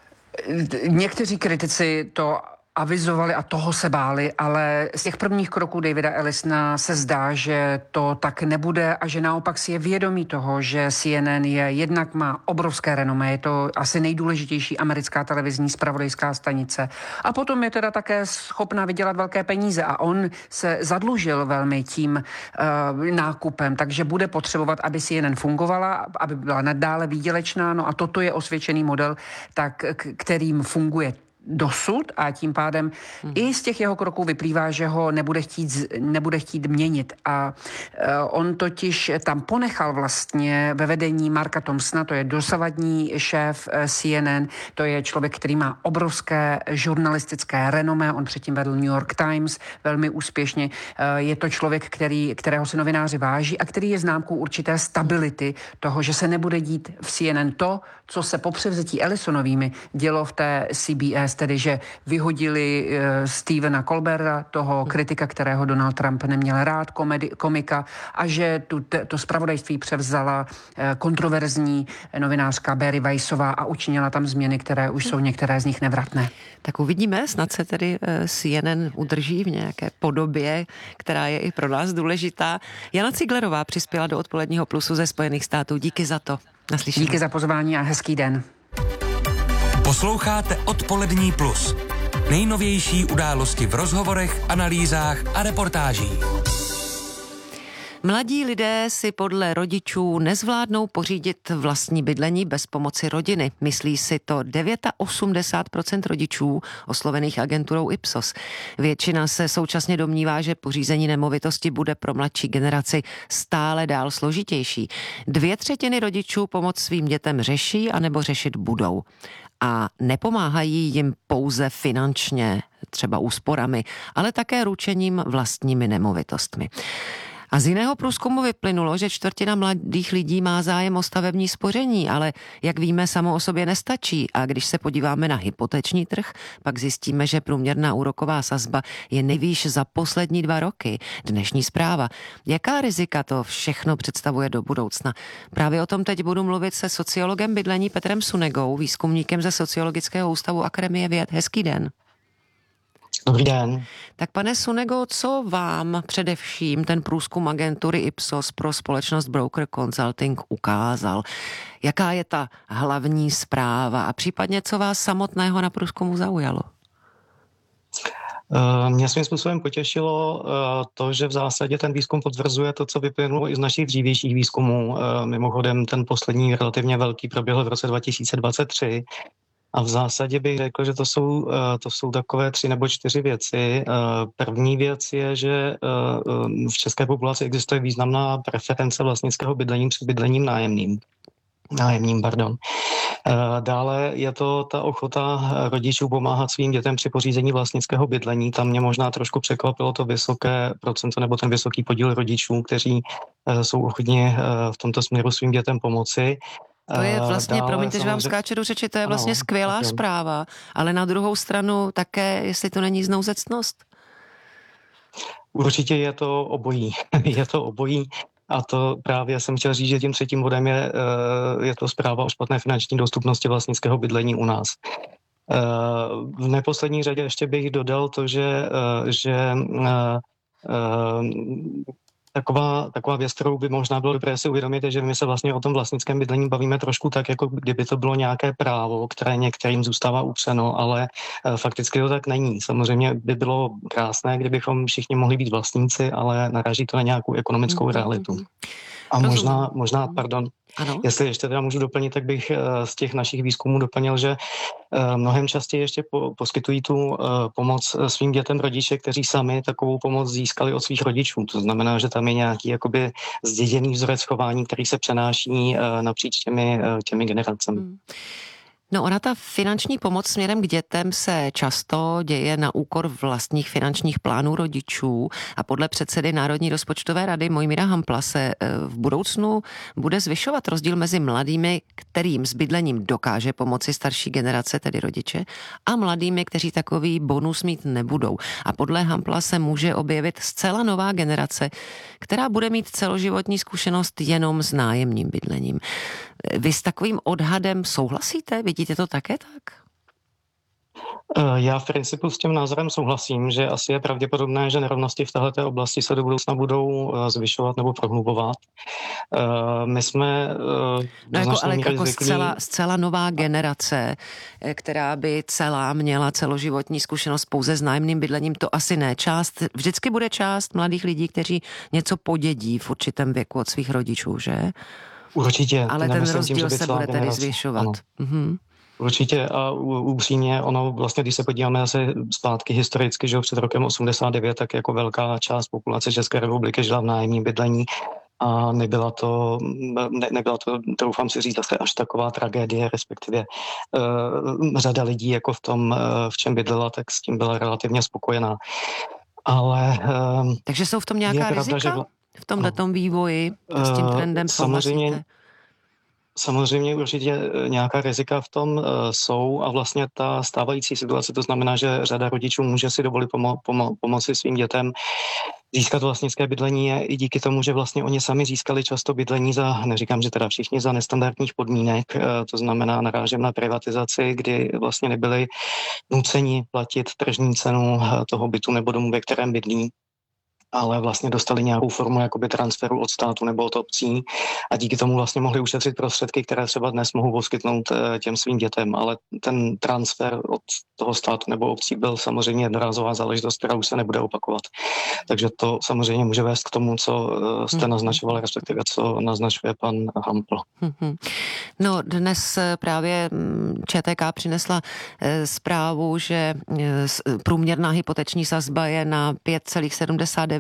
Někteří kritici to avizovali a toho se báli, ale z těch prvních kroků Davida Ellisona se zdá, že to tak nebude a že naopak si je vědomí toho, že C N N je jednak má obrovské renomé, je to asi nejdůležitější americká televizní zpravodajská stanice a potom je teda také schopná vydělat velké peníze a on se zadlužil velmi tím uh, nákupem, takže bude potřebovat, aby C N N fungovala, aby byla nadále výdělečná, no a toto je osvědčený model, tak, k- kterým funguje dosud a tím pádem hmm. i z těch jeho kroků vyplývá, že ho nebude chtít, nebude chtít měnit. A uh, on totiž tam ponechal vlastně ve vedení Marka Thompsona, to je dosavadní šéf uh, C N N, to je člověk, který má obrovské žurnalistické renomé, on předtím vedl New York Times velmi úspěšně. Uh, je to člověk, který, kterého se novináři váží a který je známkou určité stability toho, že se nebude dít v C N N to, co se po převzetí Ellisonovými dělo v té C B S, tedy že vyhodili uh, Stephena Colberta, toho kritika, kterého Donald Trump neměl rád, komedi, komika, a že tu, te, to zpravodajství převzala uh, kontroverzní novinářka Barry Weissová a učinila tam změny, které už jsou některé z nich nevratné. Tak uvidíme, snad se tedy uh, C N N udrží v nějaké podobě, která je i pro nás důležitá. Jana Ciglerová přispěla do Odpoledního plusu ze Spojených států. Díky za to. Naslyšenou. Díky za pozvání a hezký den. Posloucháte Odpolední plus. Nejnovější události v rozhovorech, analýzách a reportážích. Mladí lidé si podle rodičů nezvládnou pořídit vlastní bydlení bez pomoci rodiny. Myslí si to osmdesát devět procent rodičů oslovených agenturou Ipsos. Většina se současně domnívá, že pořízení nemovitosti bude pro mladší generaci stále dál složitější. Dvě třetiny rodičů pomoc svým dětem řeší anebo řešit budou. A nepomáhají jim pouze finančně, třeba úsporami, ale také ručením vlastními nemovitostmi. A z jiného průzkumu vyplynulo, že čtvrtina mladých lidí má zájem o stavební spoření, ale jak víme, samo o sobě nestačí. A když se podíváme na hypoteční trh, pak zjistíme, že průměrná úroková sazba je nejvýš za poslední dva roky. Dnešní zpráva. Jaká rizika to všechno představuje do budoucna? Právě o tom teď budu mluvit se sociologem bydlení Petrem Sunegou, výzkumníkem ze Sociologického ústavu Akademie věd. Hezký den. Dobrý den. Tak pane Sunego, co vám především ten průzkum agentury Ipsos pro společnost Broker Consulting ukázal? Jaká je ta hlavní zpráva a případně co vás samotného na průzkumu zaujalo? Mě svým způsobem potěšilo to, že v zásadě ten výzkum potvrzuje to, co vyplynulo i z našich dřívějších výzkumů. Mimochodem ten poslední relativně velký proběhl v roce dva tisíce dvacet tři. A v zásadě bych řekl, že to jsou, to jsou takové tři nebo čtyři věci. První věc je, že v české populaci existuje významná preference vlastnického bydlení před bydlením nájemným. Nájemním, pardon. Dále je to ta ochota rodičů pomáhat svým dětem při pořízení vlastnického bydlení. Tam mě možná trošku překvapilo to vysoké procento nebo ten vysoký podíl rodičů, kteří jsou ochotni v tomto směru svým dětem pomoci. To je vlastně, Dále, promiňte, že vám skáče do řeči, to je vlastně ano, skvělá okay. zpráva, ale na druhou stranu také, jestli to není znouzectnost? Určitě je to obojí. je to obojí. A to právě jsem chtěl říct, že tím třetím bodem je, je to zpráva o špatné finanční dostupnosti vlastnického bydlení u nás. V neposlední řadě ještě bych dodal to, že, že Taková, taková věc, kterou by možná bylo dobré si uvědomit, je, že my se vlastně o tom vlastnickém bydlení bavíme trošku tak, jako kdyby to bylo nějaké právo, které některým zůstává upřeno, ale e, fakticky to tak není. Samozřejmě by bylo krásné, kdybychom všichni mohli být vlastníci, ale naráží to na nějakou ekonomickou mm-hmm. realitu. A možná, možná, pardon, ano. Jestli ještě teda můžu doplnit, tak bych z těch našich výzkumů doplnil, že mnohem častěji ještě po, poskytují tu pomoc svým dětem rodiče, kteří sami takovou pomoc získali od svých rodičů. To znamená, že tam je nějaký jakoby zděděný vzorec chování, který se přenáší napříč těmi, těmi generacemi. Hmm. No ona ta finanční pomoc směrem k dětem se často děje na úkor vlastních finančních plánů rodičů a podle předsedy Národní rozpočtové rady Mojmíra Hampla se v budoucnu bude zvyšovat rozdíl mezi mladými, kterým s bydlením dokáže pomoci starší generace, tedy rodiče, a mladými, kteří takový bonus mít nebudou. A podle Hampla se může objevit zcela nová generace, která bude mít celoživotní zkušenost jenom s nájemním bydlením. Vy s takovým odhadem souhlasíte? Vidíte to také tak? Já v principu s tím názorem souhlasím, že asi je pravděpodobné, že nerovnosti v této oblasti se do budoucna budou zvyšovat nebo prohlubovat. My jsme... No jako, ale jako zcela, zcela nová generace, která by celá měla celoživotní zkušenost pouze s nájemným bydlením, to asi ne. Část, vždycky bude část mladých lidí, kteří něco podědí v určitém věku od svých rodičů, že? Určitě. Ale ten rozdíl se bude tedy zvyšovat. Mhm. Určitě a upřímně, ono vlastně, když se podíváme zase zpátky historicky, že před rokem osmdesát devět, tak jako velká část populace České republiky žila v nájemním bydlení a nebyla to, ne, nebyla to, doufám si říct, zase až taková tragédie, respektive uh, řada lidí jako v tom, uh, v čem bydlela, tak s tím byla relativně spokojená. Ale... Uh, Takže jsou v tom nějaká pravda, rizika? Že... V tomhletom vývoji s tím trendem samozřejmě, samozřejmě určitě nějaká rizika v tom uh, jsou a vlastně ta stávající situace, to znamená, že řada rodičů může si dovolit pomo- pomo- pomoci svým dětem získat vlastnické bydlení je i díky tomu, že vlastně oni sami získali často bydlení za, neříkám, že teda všichni, za nestandardních podmínek, uh, to znamená narážem na privatizaci, kdy vlastně nebyli nuceni platit tržní cenu uh, toho bytu nebo domu, ve kterém bydlí, ale vlastně dostali nějakou formu jakoby transferu od státu nebo od obcí a díky tomu vlastně mohli ušetřit prostředky, které třeba dnes mohou poskytnout těm svým dětem, ale ten transfer od toho státu nebo obcí byl samozřejmě jednorázová záležitost, která už se nebude opakovat. Takže to samozřejmě může vést k tomu, co jste naznačoval, respektive co naznačuje pan Hampl. No dnes právě ČTK přinesla zprávu, že průměrná hypoteční sazba je na pět celá sedmdesát devět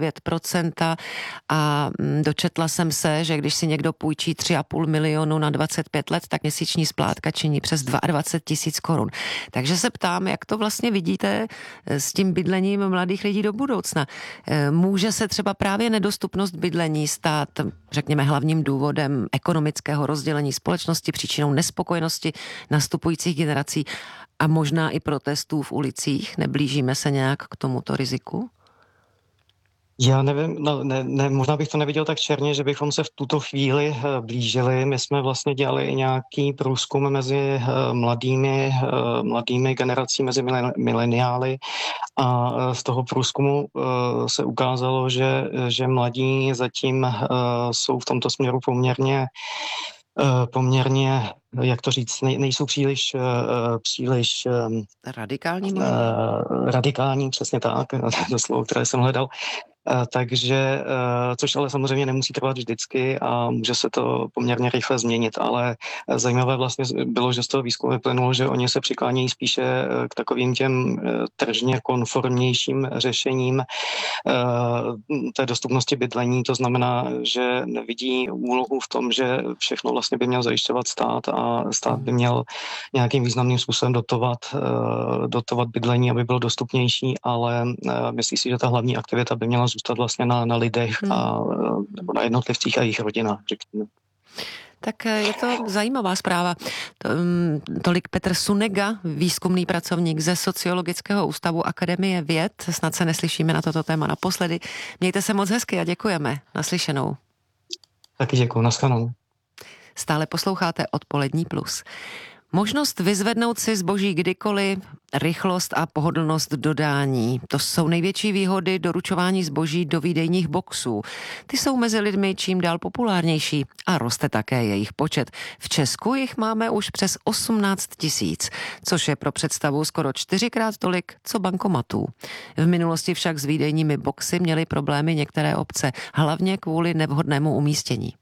devět procent a dočetla jsem se, že když si někdo půjčí tři a půl milionu na dvacet pět let, tak měsíční splátka činí přes dvacet dva tisíc korun. Takže se ptám, jak to vlastně vidíte s tím bydlením mladých lidí do budoucna. Může se třeba právě nedostupnost bydlení stát, řekněme, hlavním důvodem ekonomického rozdělení společnosti, příčinou nespokojenosti nastupujících generací a možná i protestů v ulicích? Neblížíme se nějak k tomuto riziku? Já nevím, no, ne, ne, možná bych to neviděl tak černě, že bychom se v tuto chvíli blížili. My jsme vlastně dělali i nějaký průzkum mezi mladými, mladými generací, mezi mileniály a z toho průzkumu se ukázalo, že, že mladí zatím jsou v tomto směru poměrně poměrně, jak to říct, nej, nejsou příliš, příliš radikální, radikální, přesně tak, to slovo, které jsem hledal. Takže, což ale samozřejmě nemusí trvat vždycky a může se to poměrně rychle změnit, ale zajímavé vlastně bylo, že z toho výzkumu vyplynulo, že oni se přiklánějí spíše k takovým těm tržně konformnějším řešením té dostupnosti bydlení, to znamená, že nevidí úlohu v tom, že všechno vlastně by měl zajišťovat stát a stát by měl nějakým významným způsobem dotovat, dotovat bydlení, aby bylo dostupnější, ale myslí si, že ta hlavní aktivita by měla zůstat vlastně na, na lidech a nebo na jednotlivcích a jejich rodinách, řekněme. Tak je to zajímavá zpráva. Tolik Petr Sunega, výzkumný pracovník ze Sociologického ústavu Akademie věd. Snad se neslyšíme na toto téma naposledy. Mějte se moc hezky a děkujeme. Naslyšenou. Taky děkuju, naschledanou. Stále posloucháte Odpolední plus. Možnost vyzvednout si zboží kdykoliv, rychlost a pohodlnost dodání. To jsou největší výhody doručování zboží do výdejních boxů. Ty jsou mezi lidmi čím dál populárnější a roste také jejich počet. V Česku jich máme už přes osmnáct tisíc, což je pro představu skoro čtyřikrát tolik, co bankomatů. V minulosti však s výdejními boxy měly problémy některé obce, hlavně kvůli nevhodnému umístění.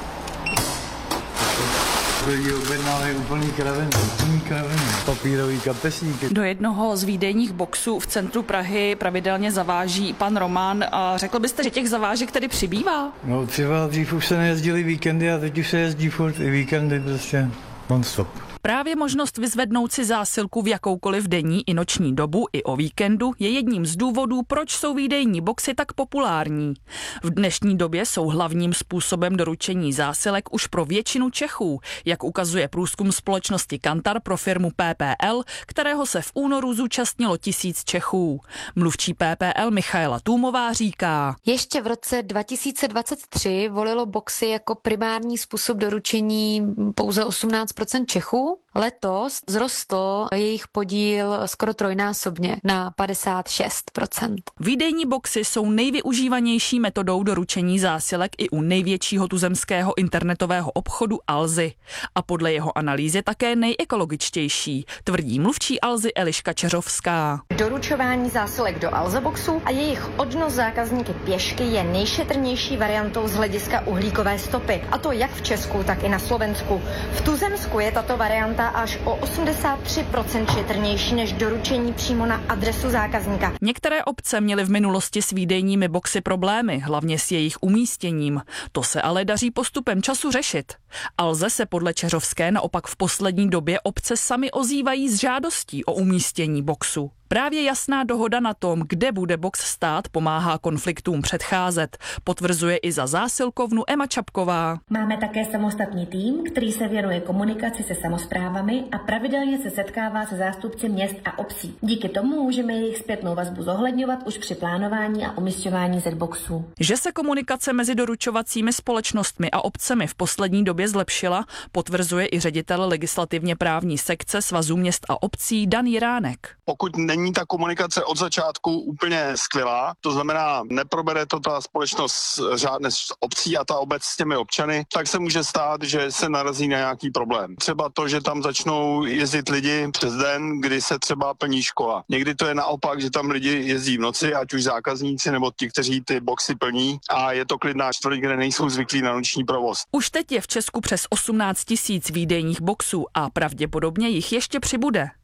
Lidi objednávají úplný kraviny, úplný kraviny, papírový kapesníky. Do jednoho z výdejních boxů v centru Prahy pravidelně zaváží pan Roman. A řekl byste, že těch zavážek tedy přibývá? No třeba dřív už se nejezdili víkendy a teď už se jezdí furt i víkendy prostě non-stop. Právě možnost vyzvednout si zásilku v jakoukoliv denní i noční dobu i o víkendu je jedním z důvodů, proč jsou výdejní boxy tak populární. V dnešní době jsou hlavním způsobem doručení zásilek už pro většinu Čechů, jak ukazuje průzkum společnosti Kantar pro firmu P P L, kterého se v únoru zúčastnilo tisíc Čechů. Mluvčí P P L Michaela Tůmová říká: Ještě v roce dva tisíce dvacet tři volilo boxy jako primární způsob doručení pouze osmnáct procent Čechů. Letos vzrostl jejich podíl skoro trojnásobně na padesát šest procent. Výdejní boxy jsou nejvyužívanější metodou doručení zásilek i u největšího tuzemského internetového obchodu Alzy. A podle jeho analýzy také nejekologičtější, tvrdí mluvčí Alzy Eliška Čeřovská. Doručování zásilek do Alza boxu a jejich odnos zákazníky pěšky je nejšetrnější variantou z hlediska uhlíkové stopy. A to jak v Česku, tak i na Slovensku. V tuzemsku je tato varianta až o osmdesát tři procent šetrnější než doručení přímo na adresu zákazníka. Některé obce měly v minulosti s výdejními boxy problémy, hlavně s jejich umístěním. To se ale daří postupem času řešit. Alze se podle Čeřovské naopak v poslední době obce sami ozývají s žádostí o umístění boxu. Právě jasná dohoda na tom, kde bude box stát, pomáhá konfliktům předcházet, potvrzuje i za zásilkovnu Ema Čapková. Máme také samostatný tým, který se věnuje komunikaci se samosprávami a pravidelně se setkává se zástupci měst a obcí. Díky tomu můžeme jejich zpětnou vazbu zohledňovat už při plánování a umisťování Z-boxů. Že se komunikace mezi doručovacími společnostmi a obcemi v poslední době zlepšila, potvrzuje i ředitel legislativně právní sekce Svazu měst a obcí Dan Jiránek. Pokud není ta komunikace od začátku úplně skvělá, to znamená, neprobere to ta společnost řádně s obcí a ta obec s těmi občany, tak se může stát, že se narazí na nějaký problém. Třeba to, že tam začnou jezdit lidi přes den, kdy se třeba plní škola. Někdy to je naopak, že tam lidi jezdí v noci, ať už zákazníci nebo ti, kteří ty boxy plní, a je to klidná čtvrť, kde nejsou zvyklí na noční provoz. Už teď je v Česku přes osmnáct tisíc výdejních boxů a pravděpodobně jich ještě přibude.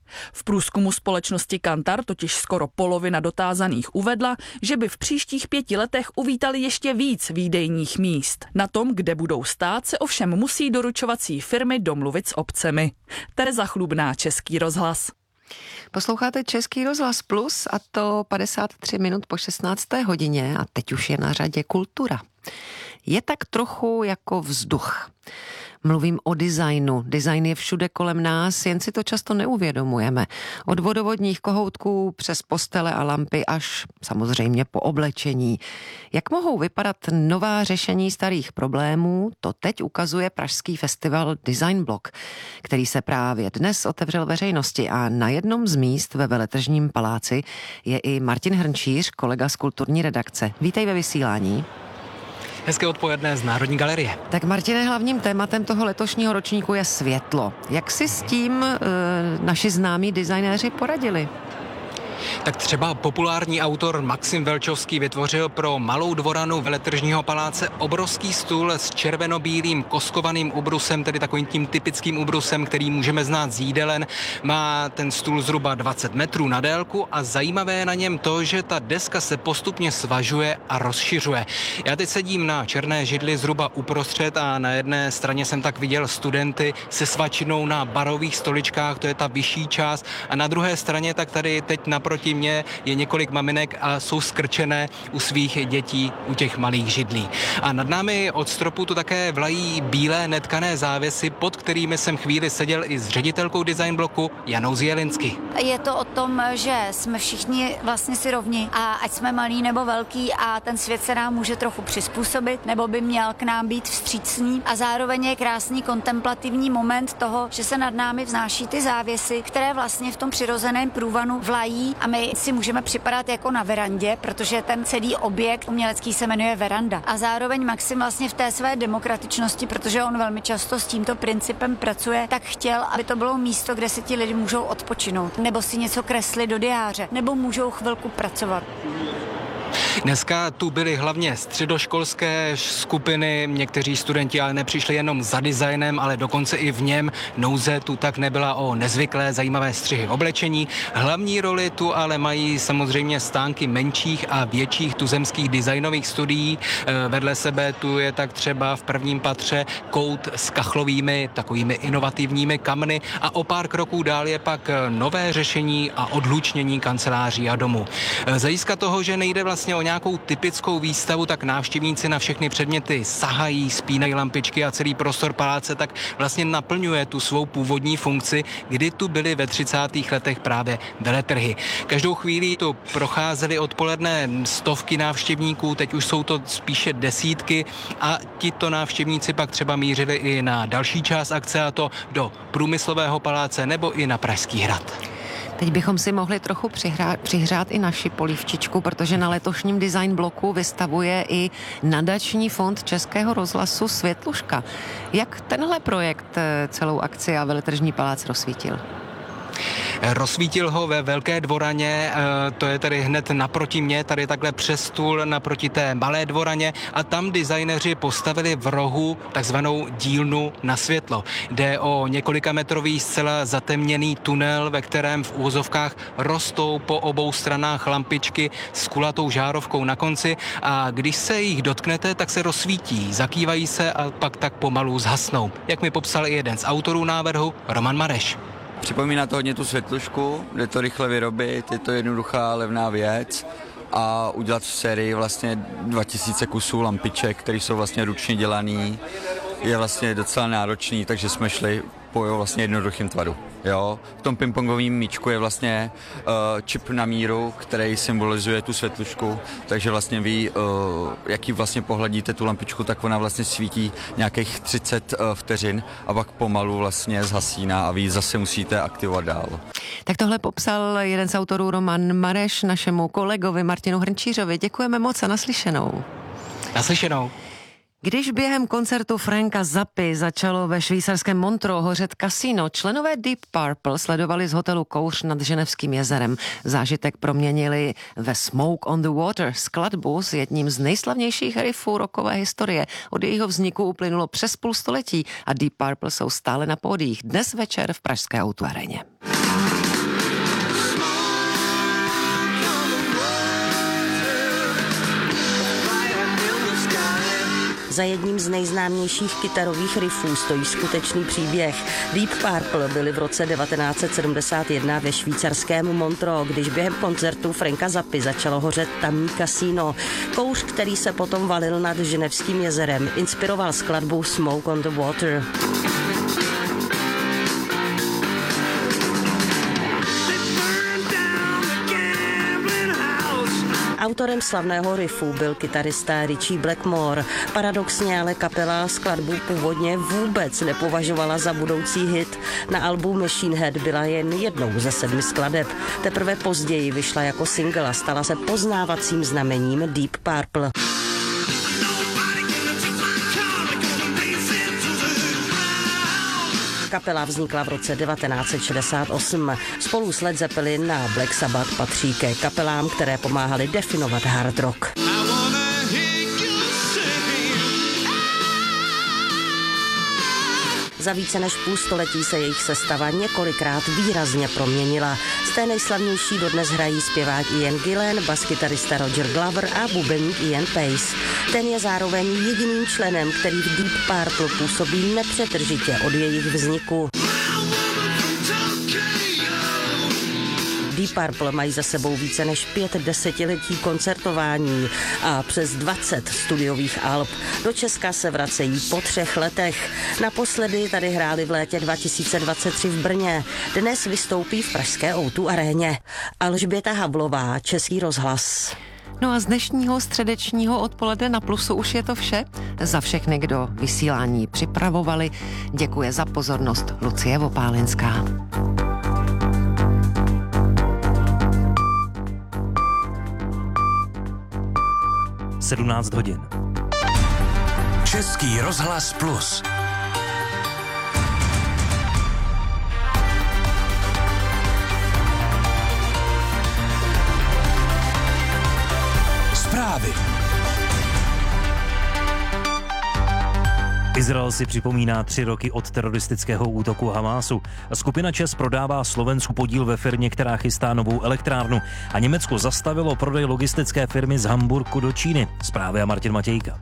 V průzkumu společnosti Kantar totiž skoro polovina dotázaných uvedla, že by v příštích pěti letech uvítali ještě víc výdejních míst. Na tom, kde budou stát, se ovšem musí doručovací firmy domluvit s obcemi. Tereza Chlubná, Český rozhlas. Posloucháte Český rozhlas Plus a to padesát tři minut po šestnácté hodině a teď už je na řadě kultura. Je tak trochu jako vzduch. Mluvím o designu. Design je všude kolem nás, jen si to často neuvědomujeme. Od vodovodních kohoutků přes postele a lampy až samozřejmě po oblečení. Jak mohou vypadat nová řešení starých problémů, to teď ukazuje pražský festival Design Block, který se právě dnes otevřel veřejnosti a na jednom z míst ve Veletržním paláci je i Martin Hrnčíř, kolega z kulturní redakce. Vítej ve vysílání. Hezké odpoledne z Národní galerie. Tak Martine, hlavním tématem toho letošního ročníku je světlo. Jak si s tím e, naši známí designéři poradili? Tak třeba populární autor Maxim Velčovský vytvořil pro malou dvoranu Veletržního paláce obrovský stůl s červenobílým koskovaným ubrusem, tedy takovým tím typickým ubrusem, který můžeme znát z jídelen. Má ten stůl zhruba dvacet metrů na délku a zajímavé je na něm to, že ta deska se postupně svažuje a rozšiřuje. Já teď sedím na černé židli zhruba uprostřed a na jedné straně jsem tak viděl studenty se svačinou na barových stoličkách, to je ta vyšší část, a na druhé straně tak tady teď naproti mě je několik maminek a jsou skrčené u svých dětí u těch malých židlí. A nad námi od stropu tu také vlají bílé netkané závěsy, pod kterými jsem chvíli seděl i s ředitelkou Design Blocku Janou Zjelinsky. Je to o tom, že jsme všichni vlastně si rovni a ať jsme malí nebo velký a ten svět se nám může trochu přizpůsobit nebo by měl k nám být vstřícný a zároveň je krásný kontemplativní moment toho, že se nad námi vznáší ty závěsy, které vlastně v tom přirozeném průvanu vlají a my si můžeme připadat jako na verandě, protože ten celý objekt umělecký se jmenuje veranda. A zároveň Maxim vlastně v té své demokratičnosti, protože on velmi často s tímto principem pracuje, tak chtěl, aby to bylo místo, kde si ti lidi můžou odpočinout, nebo si něco kreslit do diáře, nebo můžou chvilku pracovat. Dneska tu byly hlavně středoškolské skupiny, někteří studenti ale nepřišli jenom za designem, ale dokonce i v něm. Nouze tu tak nebyla o nezvyklé zajímavé střihy oblečení. Hlavní roli tu ale mají samozřejmě stánky menších a větších tuzemských designových studií. Vedle sebe tu je tak třeba v prvním patře kout s kachlovými, takovými inovativními kamny a o pár kroků dál je pak nové řešení a odhlučnění kanceláří a domů. Z hlediska toho, že nejde vlastně o nějakou typickou výstavu, tak návštěvníci na všechny předměty sahají, spínají lampičky a celý prostor paláce tak vlastně naplňuje tu svou původní funkci, kdy tu byly ve třicátých letech právě veletrhy. Každou chvíli tu procházely odpoledne stovky návštěvníků, teď už jsou to spíše desítky a tito návštěvníci pak třeba mířili i na další část akce, a to do Průmyslového paláce nebo i na Pražský hrad. Teď bychom si mohli trochu přihrát, přihřát i naši polívčičku, protože na letošním Design Bloku vystavuje i nadační fond Českého rozhlasu Světluška. Jak tenhle projekt celou akci a Veletržní palác rozsvítil? Rozsvítil ho ve Velké dvoraně, to je tady hned naproti mě, tady takhle přes stůl naproti té Malé dvoraně a tam designéři postavili v rohu takzvanou dílnu na světlo. Jde o několikametrový zcela zatemněný tunel, ve kterém v úvozovkách rostou po obou stranách lampičky s kulatou žárovkou na konci a když se jich dotknete, tak se rozsvítí, zakývají se a pak tak pomalu zhasnou. Jak mi popsal i jeden z autorů návrhu, Roman Mareš. Připomíná to hodně tu světlušku, jde to rychle vyrobit, je to jednoduchá, levná věc a udělat v sérii vlastně dva tisíce kusů lampiček, které jsou vlastně ručně dělaný, je vlastně docela náročný, takže jsme šli po vlastně jednoduchým tvaru. Jo, v tom pingpongovém míčku je vlastně uh, čip na míru, který symbolizuje tu světlušku, takže vlastně vy, uh, jaký vlastně pohladíte tu lampičku, tak ona vlastně svítí nějakých třicet uh, vteřin a pak pomalu vlastně zhasíná a vy zase musíte aktivovat dál. Tak tohle popsal jeden z autorů Roman Mareš našemu kolegovi Martinu Hrnčířovi. Děkujeme moc a naslyšenou. Naslyšenou. Když během koncertu Franka Zappy začalo ve švýcarském Montreux hořet kasino, členové Deep Purple sledovali z hotelu Kouř nad Ženevským jezerem. Zážitek proměnili ve Smoke on the Water, skladbu s jedním z nejslavnějších riffů rockové historie. Od jejího vzniku uplynulo přes půl století a Deep Purple jsou stále na pódiích dnes večer v pražské Auto Aréně. Za jedním z nejznámějších kytarových riffů stojí skutečný příběh. Deep Purple byli v roce devatenáct set sedmdesát jedna ve švýcarském Montreux, když během koncertu Franka Zappy začalo hořet tamní kasíno. Kouř, který se potom valil nad Ženevským jezerem, inspiroval skladbu Smoke on the Water. Autorem slavného riffu byl kytarista Ritchie Blackmore. Paradoxně ale kapela skladbu původně vůbec nepovažovala za budoucí hit. Na albu Machine Head byla jen jednou ze sedmi skladeb. Teprve později vyšla jako single a stala se poznávacím znamením Deep Purple. Kapela vznikla v roce devatenáct set šedesát osm. Spolu s Led Zeppelin a Black Sabbath patří ke kapelám, které pomáhaly definovat hard rock. Za více než půl století se jejich sestava několikrát výrazně proměnila. Z té nejslavnější dodnes hrají zpěvák Ian Gillan, baskytarista Roger Glover a bubeník Ian Pace. Ten je zároveň jediným členem, který v Deep Purple působí nepřetržitě od jejich vzniku. Deep Purple mají za sebou více než pět desetiletí koncertování a přes dvacet studiových alb. Do Česka se vracejí po třech letech. Naposledy tady hráli v létě dva tisíce dvacet tři v Brně. Dnes vystoupí v pražské ó dva aréně. Alžběta Havlová, Český rozhlas. No a z dnešního středečního odpoledne na Plusu už je to vše. Za všechny, kdo vysílání připravovali, děkuje za pozornost Lucie Opálinská. sedmnáct hodin. Český rozhlas Plus. Zprávy. Izrael si připomíná tři roky od teroristického útoku Hamásu. Skupina ČEZ prodává Slovensku podíl ve firmě, která chystá novou elektrárnu. A Německo zastavilo prodej logistické firmy z Hamburku do Číny. Zprávy a Martin Matějka.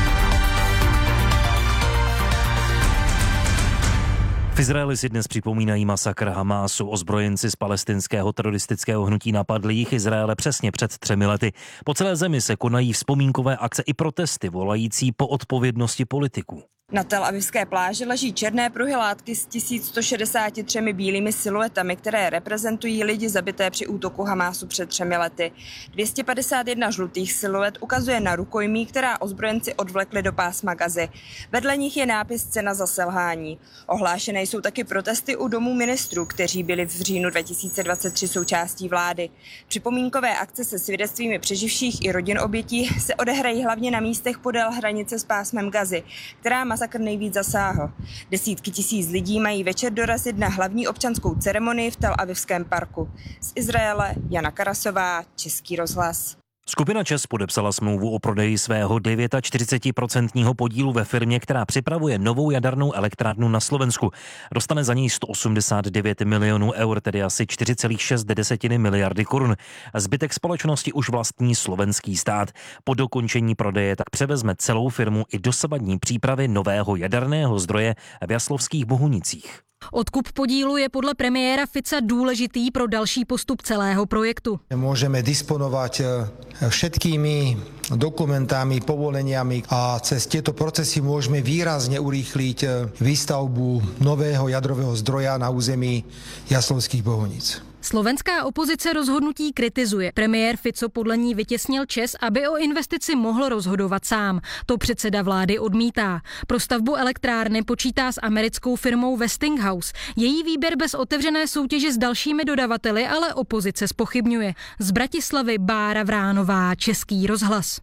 V Izraeli si dnes připomínají masakr Hamásu. Ozbrojenci z palestinského teroristického hnutí napadli jich Izraele přesně před třemi lety. Po celé zemi se konají vzpomínkové akce i protesty volající po odpovědnosti politiků. Na Tel Avivské pláži leží černé pruhy látky s tisíc sto šedesáti třemi bílými siluetami, které reprezentují lidi zabité při útoku Hamásu před třemi lety. dvě stě padesát jedna žlutých siluet ukazuje na rukojmí, která ozbrojenci odvlekli do pásma Gazy. Vedle nich je nápis Cena za selhání. Ohlášené jsou taky protesty u domů ministrů, kteří byli v říjnu dva tisíce dvacet tři součástí vlády. Připomínkové akce se svědectvími přeživších i rodin obětí se odehrají hlavně na místech podél hranice s pásmem Gazy, která masakr nejvíc zasáhl. Desítky tisíc lidí mají večer dorazit na hlavní občanskou ceremonii v Tel Avivském parku. Z Izraele Jana Karasová, Český rozhlas. Skupina ČEZ podepsala smlouvu o prodeji svého čtyřicet devět procent podílu ve firmě, která připravuje novou jadernou elektrárnu na Slovensku. Dostane za něj sto osmdesát devět milionů eur, tedy asi čtyři celá šest miliardy korun. Zbytek společnosti už vlastní slovenský stát. Po dokončení prodeje tak převezme celou firmu i dosavadní přípravy nového jaderného zdroje v Jaslovských Bohunicích. Odkup podílu je podle premiéra Fica důležitý pro další postup celého projektu. Môžeme disponovať všetkými dokumentami, povoleniami a cez tieto procesy môžeme výrazne urýchliť výstavbu nového jadrového zdroja na území Jaslovských Bohunic. Slovenská opozice rozhodnutí kritizuje. Premiér Fico podle ní vytěsnil ČEZ, aby o investici mohl rozhodovat sám. To předseda vlády odmítá. Pro stavbu elektrárny počítá s americkou firmou Westinghouse. Její výběr bez otevřené soutěže s dalšími dodavateli ale opozice zpochybňuje. Z Bratislavy Bára Vránová, Český rozhlas.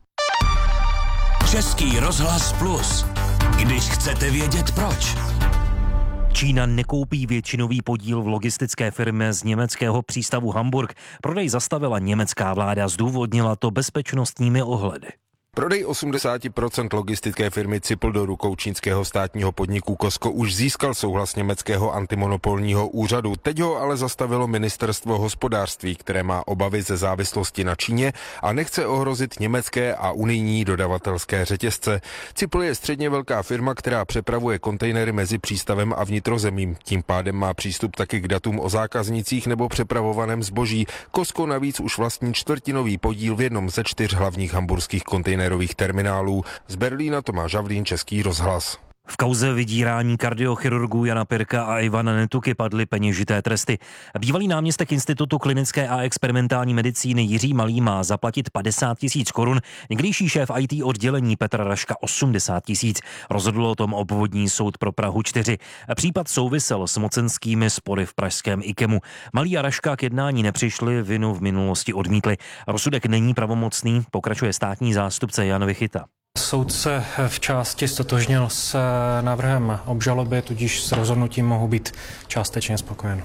Český rozhlas Plus. Když chcete vědět proč. Čína nekoupí většinový podíl v logistické firmě z německého přístavu Hamburg. Prodej zastavila německá vláda, zdůvodnila to bezpečnostními ohledy. Prodej osmdesát procent logistické firmy Cipl do rukou čínského státního podniku Costco už získal souhlas německého antimonopolního úřadu. Teď ho ale zastavilo ministerstvo hospodářství, které má obavy ze závislosti na Číně a nechce ohrozit německé a unijní dodavatelské řetězce. Cipl je středně velká firma, která přepravuje kontejnery mezi přístavem a vnitrozemím. Tím pádem má přístup taky k datům o zákaznicích nebo přepravovaném zboží. Costco navíc už vlastní čtvrtinový podíl v jednom ze čtyř hlavních hamburských kontejnerů terminálů. Z Berlína Tomáš Havlín, Český rozhlas. V kauze vydírání kardiochirurgů Jana Pirka a Ivana Netuky padly peněžité tresty. Bývalý náměstek Institutu klinické a experimentální medicíny Jiří Malý má zaplatit padesát tisíc korun, někdejší šéf í té oddělení Petr Raška osmdesát tisíc. Rozhodl o tom obvodní soud pro Prahu čtyři. Případ souvisel s mocenskými spory v pražském IKEMu. Malý a Raška k jednání nepřišli, vinu v minulosti odmítli. Rozsudek není pravomocný, pokračuje státní zástupce Jan Vychyta. Soud se v části stotožnil s návrhem obžaloby, tudíž s rozhodnutím mohu být částečně spokojen.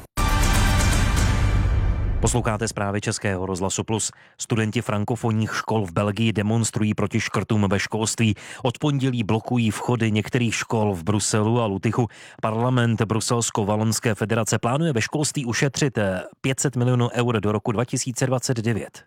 Posloucháte zprávy Českého rozhlasu Plus. Studenti frankofonních škol v Belgii demonstrují proti škrtům ve školství. Od pondělí blokují vchody některých škol v Bruselu a Lutychu. Parlament Bruselsko-Valonské federace plánuje ve školství ušetřit pět set milionů eur do roku dva tisíce dvacet devět.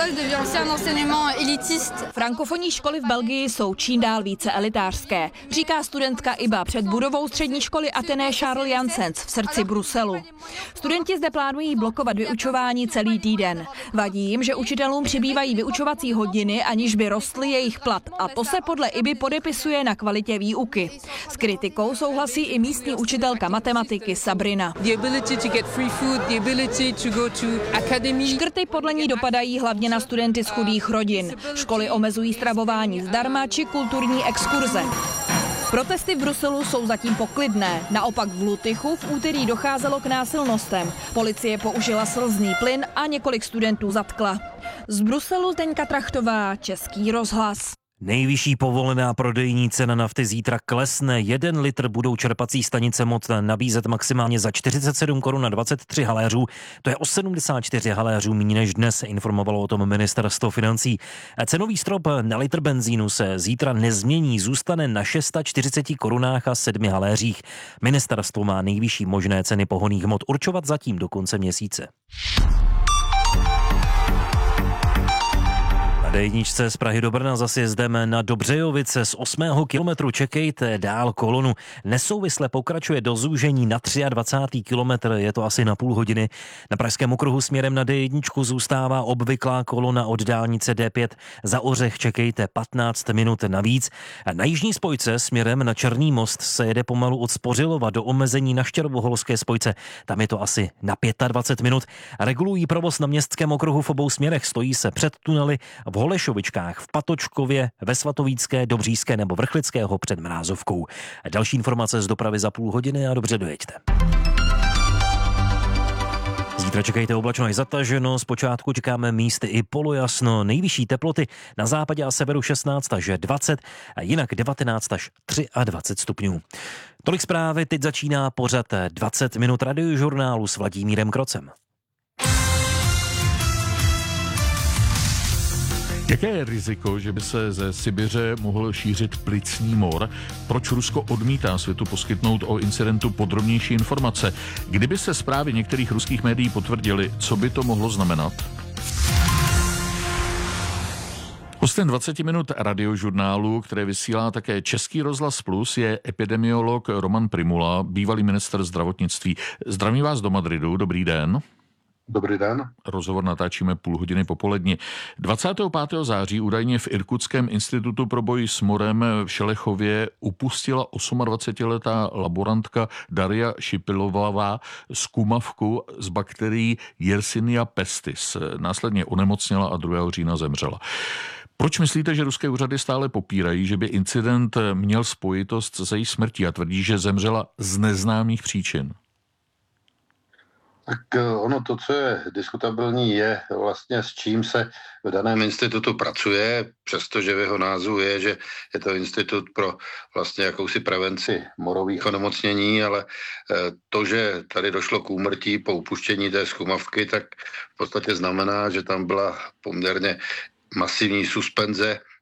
Frankofonní školy v Belgii jsou čím dál více elitářské, říká studentka Iba před budovou střední školy Athené Charles Janssens v srdci Bruselu. Studenti zde plánují blokovat vyučování celý týden. Vadí jim, že učitelům přibývají vyučovací hodiny, aniž by rostly jejich plat, a to se podle Iby podepisuje na kvalitě výuky. S kritikou souhlasí i místní učitelka matematiky Sabrina. Škrty podle ní dopadají hlavně na studenty z chudých rodin. Školy omezují stravování zdarma či kulturní exkurze. Protesty v Bruselu jsou zatím poklidné. Naopak v Lutychu v úterý docházelo k násilnostem. Policie použila slzný plyn a několik studentů zatkla. Z Bruselu Zdeňka Trachtová, Český rozhlas. Nejvyšší povolená prodejní cena nafty zítra klesne. Jeden litr budou čerpací stanice Mod nabízet maximálně za čtyřicet sedm korun a dvacet tři haléřů. To je o sedmdesát čtyři haléřů méně než dnes, informovalo o tom ministerstvo financí. Cenový strop na litr benzínu se zítra nezmění, zůstane na čtyřicet šest korunách a sedmi haléřích. Ministerstvo má nejvyšší možné ceny pohonných hmot určovat zatím do konce měsíce. dé jedna z Prahy do Brna za sjezdem na Dobřejovice z osmého kilometru čekejte dál kolonu. Nesouvisle pokračuje do zúžení na dvacátý třetí kilometr, je to asi na půl hodiny. Na pražském okruhu směrem na dé jedna zůstává obvyklá kolona od dálnice dé pět. Za Ořech čekejte patnáct minut navíc. Na jižní spojce směrem na Černý most se jede pomalu od Spořilova do omezení na Štěrboholské spojce. Tam je to asi na dvacet pět minut. Regulují provoz na městském okruhu v obou směrech, stojí se před tunely v Holešovičkách, v Patočkově, ve Svatovícké, Dobříšské nebo Vrchlického před Mrázovkou. Další informace z dopravy za půl hodiny a dobře dojeďte. Zítra čekejte oblačno i zataženo, zpočátku čekáme místy i polojasno, nejvyšší teploty na západě a severu šestnáct až dvacet, a jinak devatenáct až dvacet tři stupňů. Tolik zprávy, teď začíná pořad dvacet minut radiožurnálu s Vladimírem Krocem. Jaké je riziko, že by se ze Sibiře mohl šířit plicní mor? Proč Rusko odmítá světu poskytnout o incidentu podrobnější informace? Kdyby se zprávy některých ruských médií potvrdily, co by to mohlo znamenat? Hostem dvacet minut radiožurnálu, které vysílá také Český rozhlas Plus, je epidemiolog Roman Prymula, bývalý ministr zdravotnictví. Zdravím vás do Madridu, dobrý den. Dobrý den. Rozhovor natáčíme půl hodiny popolední. dvacátého pátého září údajně v Irkutském institutu pro boj s morem v Šelechově upustila dvacetiosmiletá laborantka Daria Šipilová zkumavku z bakterií Yersinia pestis. Následně onemocněla a druhého října zemřela. Proč myslíte, že ruské úřady stále popírají, že by incident měl spojitost se její smrtí a tvrdí, že zemřela z neznámých příčin? Tak ono to, co je diskutabilní, je vlastně s čím se v daném institutu pracuje, přestože v jeho názvu je, že je to institut pro vlastně jakousi prevenci morových onemocnění, ale to, že tady došlo k úmrtí po upuštění té zkumavky, tak v podstatě znamená, že tam byla poměrně masivní suspenze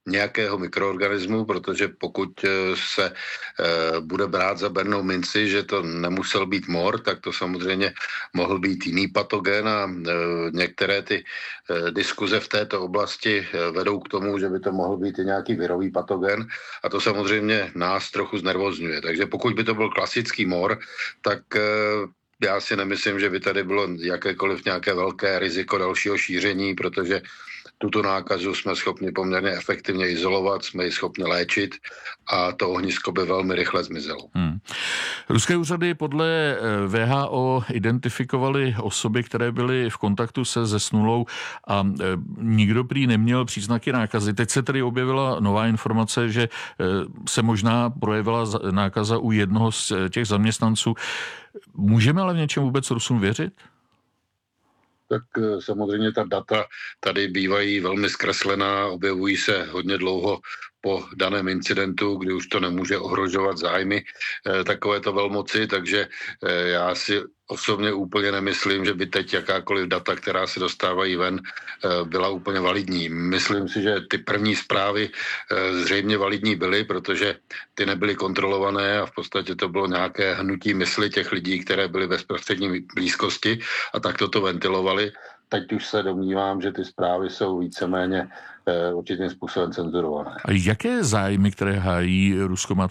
nějakého mikroorganismu, protože pokud se bude brát za bernou minci, že to nemusel být mor, tak to samozřejmě mohl být jiný patogen a některé ty diskuze v této oblasti vedou k tomu, že by to mohl být i nějaký virový patogen a to samozřejmě nás trochu znervozňuje. Takže pokud by to byl klasický mor, tak já si nemyslím, že by tady bylo jakékoliv nějaké velké riziko dalšího šíření, protože tuto nákazu jsme schopni poměrně efektivně izolovat, jsme ji schopni léčit a to ohnisko by velmi rychle zmizelo. Hmm. Ruské úřady podle V H O identifikovaly osoby, které byly v kontaktu se zesnulou a nikdo prý neměl příznaky nákazy. Teď se tedy objevila nová informace, že se možná projevila nákaza u jednoho z těch zaměstnanců. Můžeme ale v něčem vůbec Rusům věřit? Tak samozřejmě ta data tady bývají velmi zkreslená, objevují se hodně dlouho po daném incidentu, kdy už to nemůže ohrožovat zájmy takovéto velmoci, takže já si osobně úplně nemyslím, že by teď jakákoliv data, která se dostávají ven, byla úplně validní. Myslím si, že ty první zprávy zřejmě validní byly, protože ty nebyly kontrolované a v podstatě to bylo nějaké hnutí mysli těch lidí, které byly v bezprostřední blízkosti a tak toto ventilovali. Teď už se domnívám, že ty zprávy jsou víceméně určitým způsobem cenzurované. A jaké zájmy, které hájí Rusko, má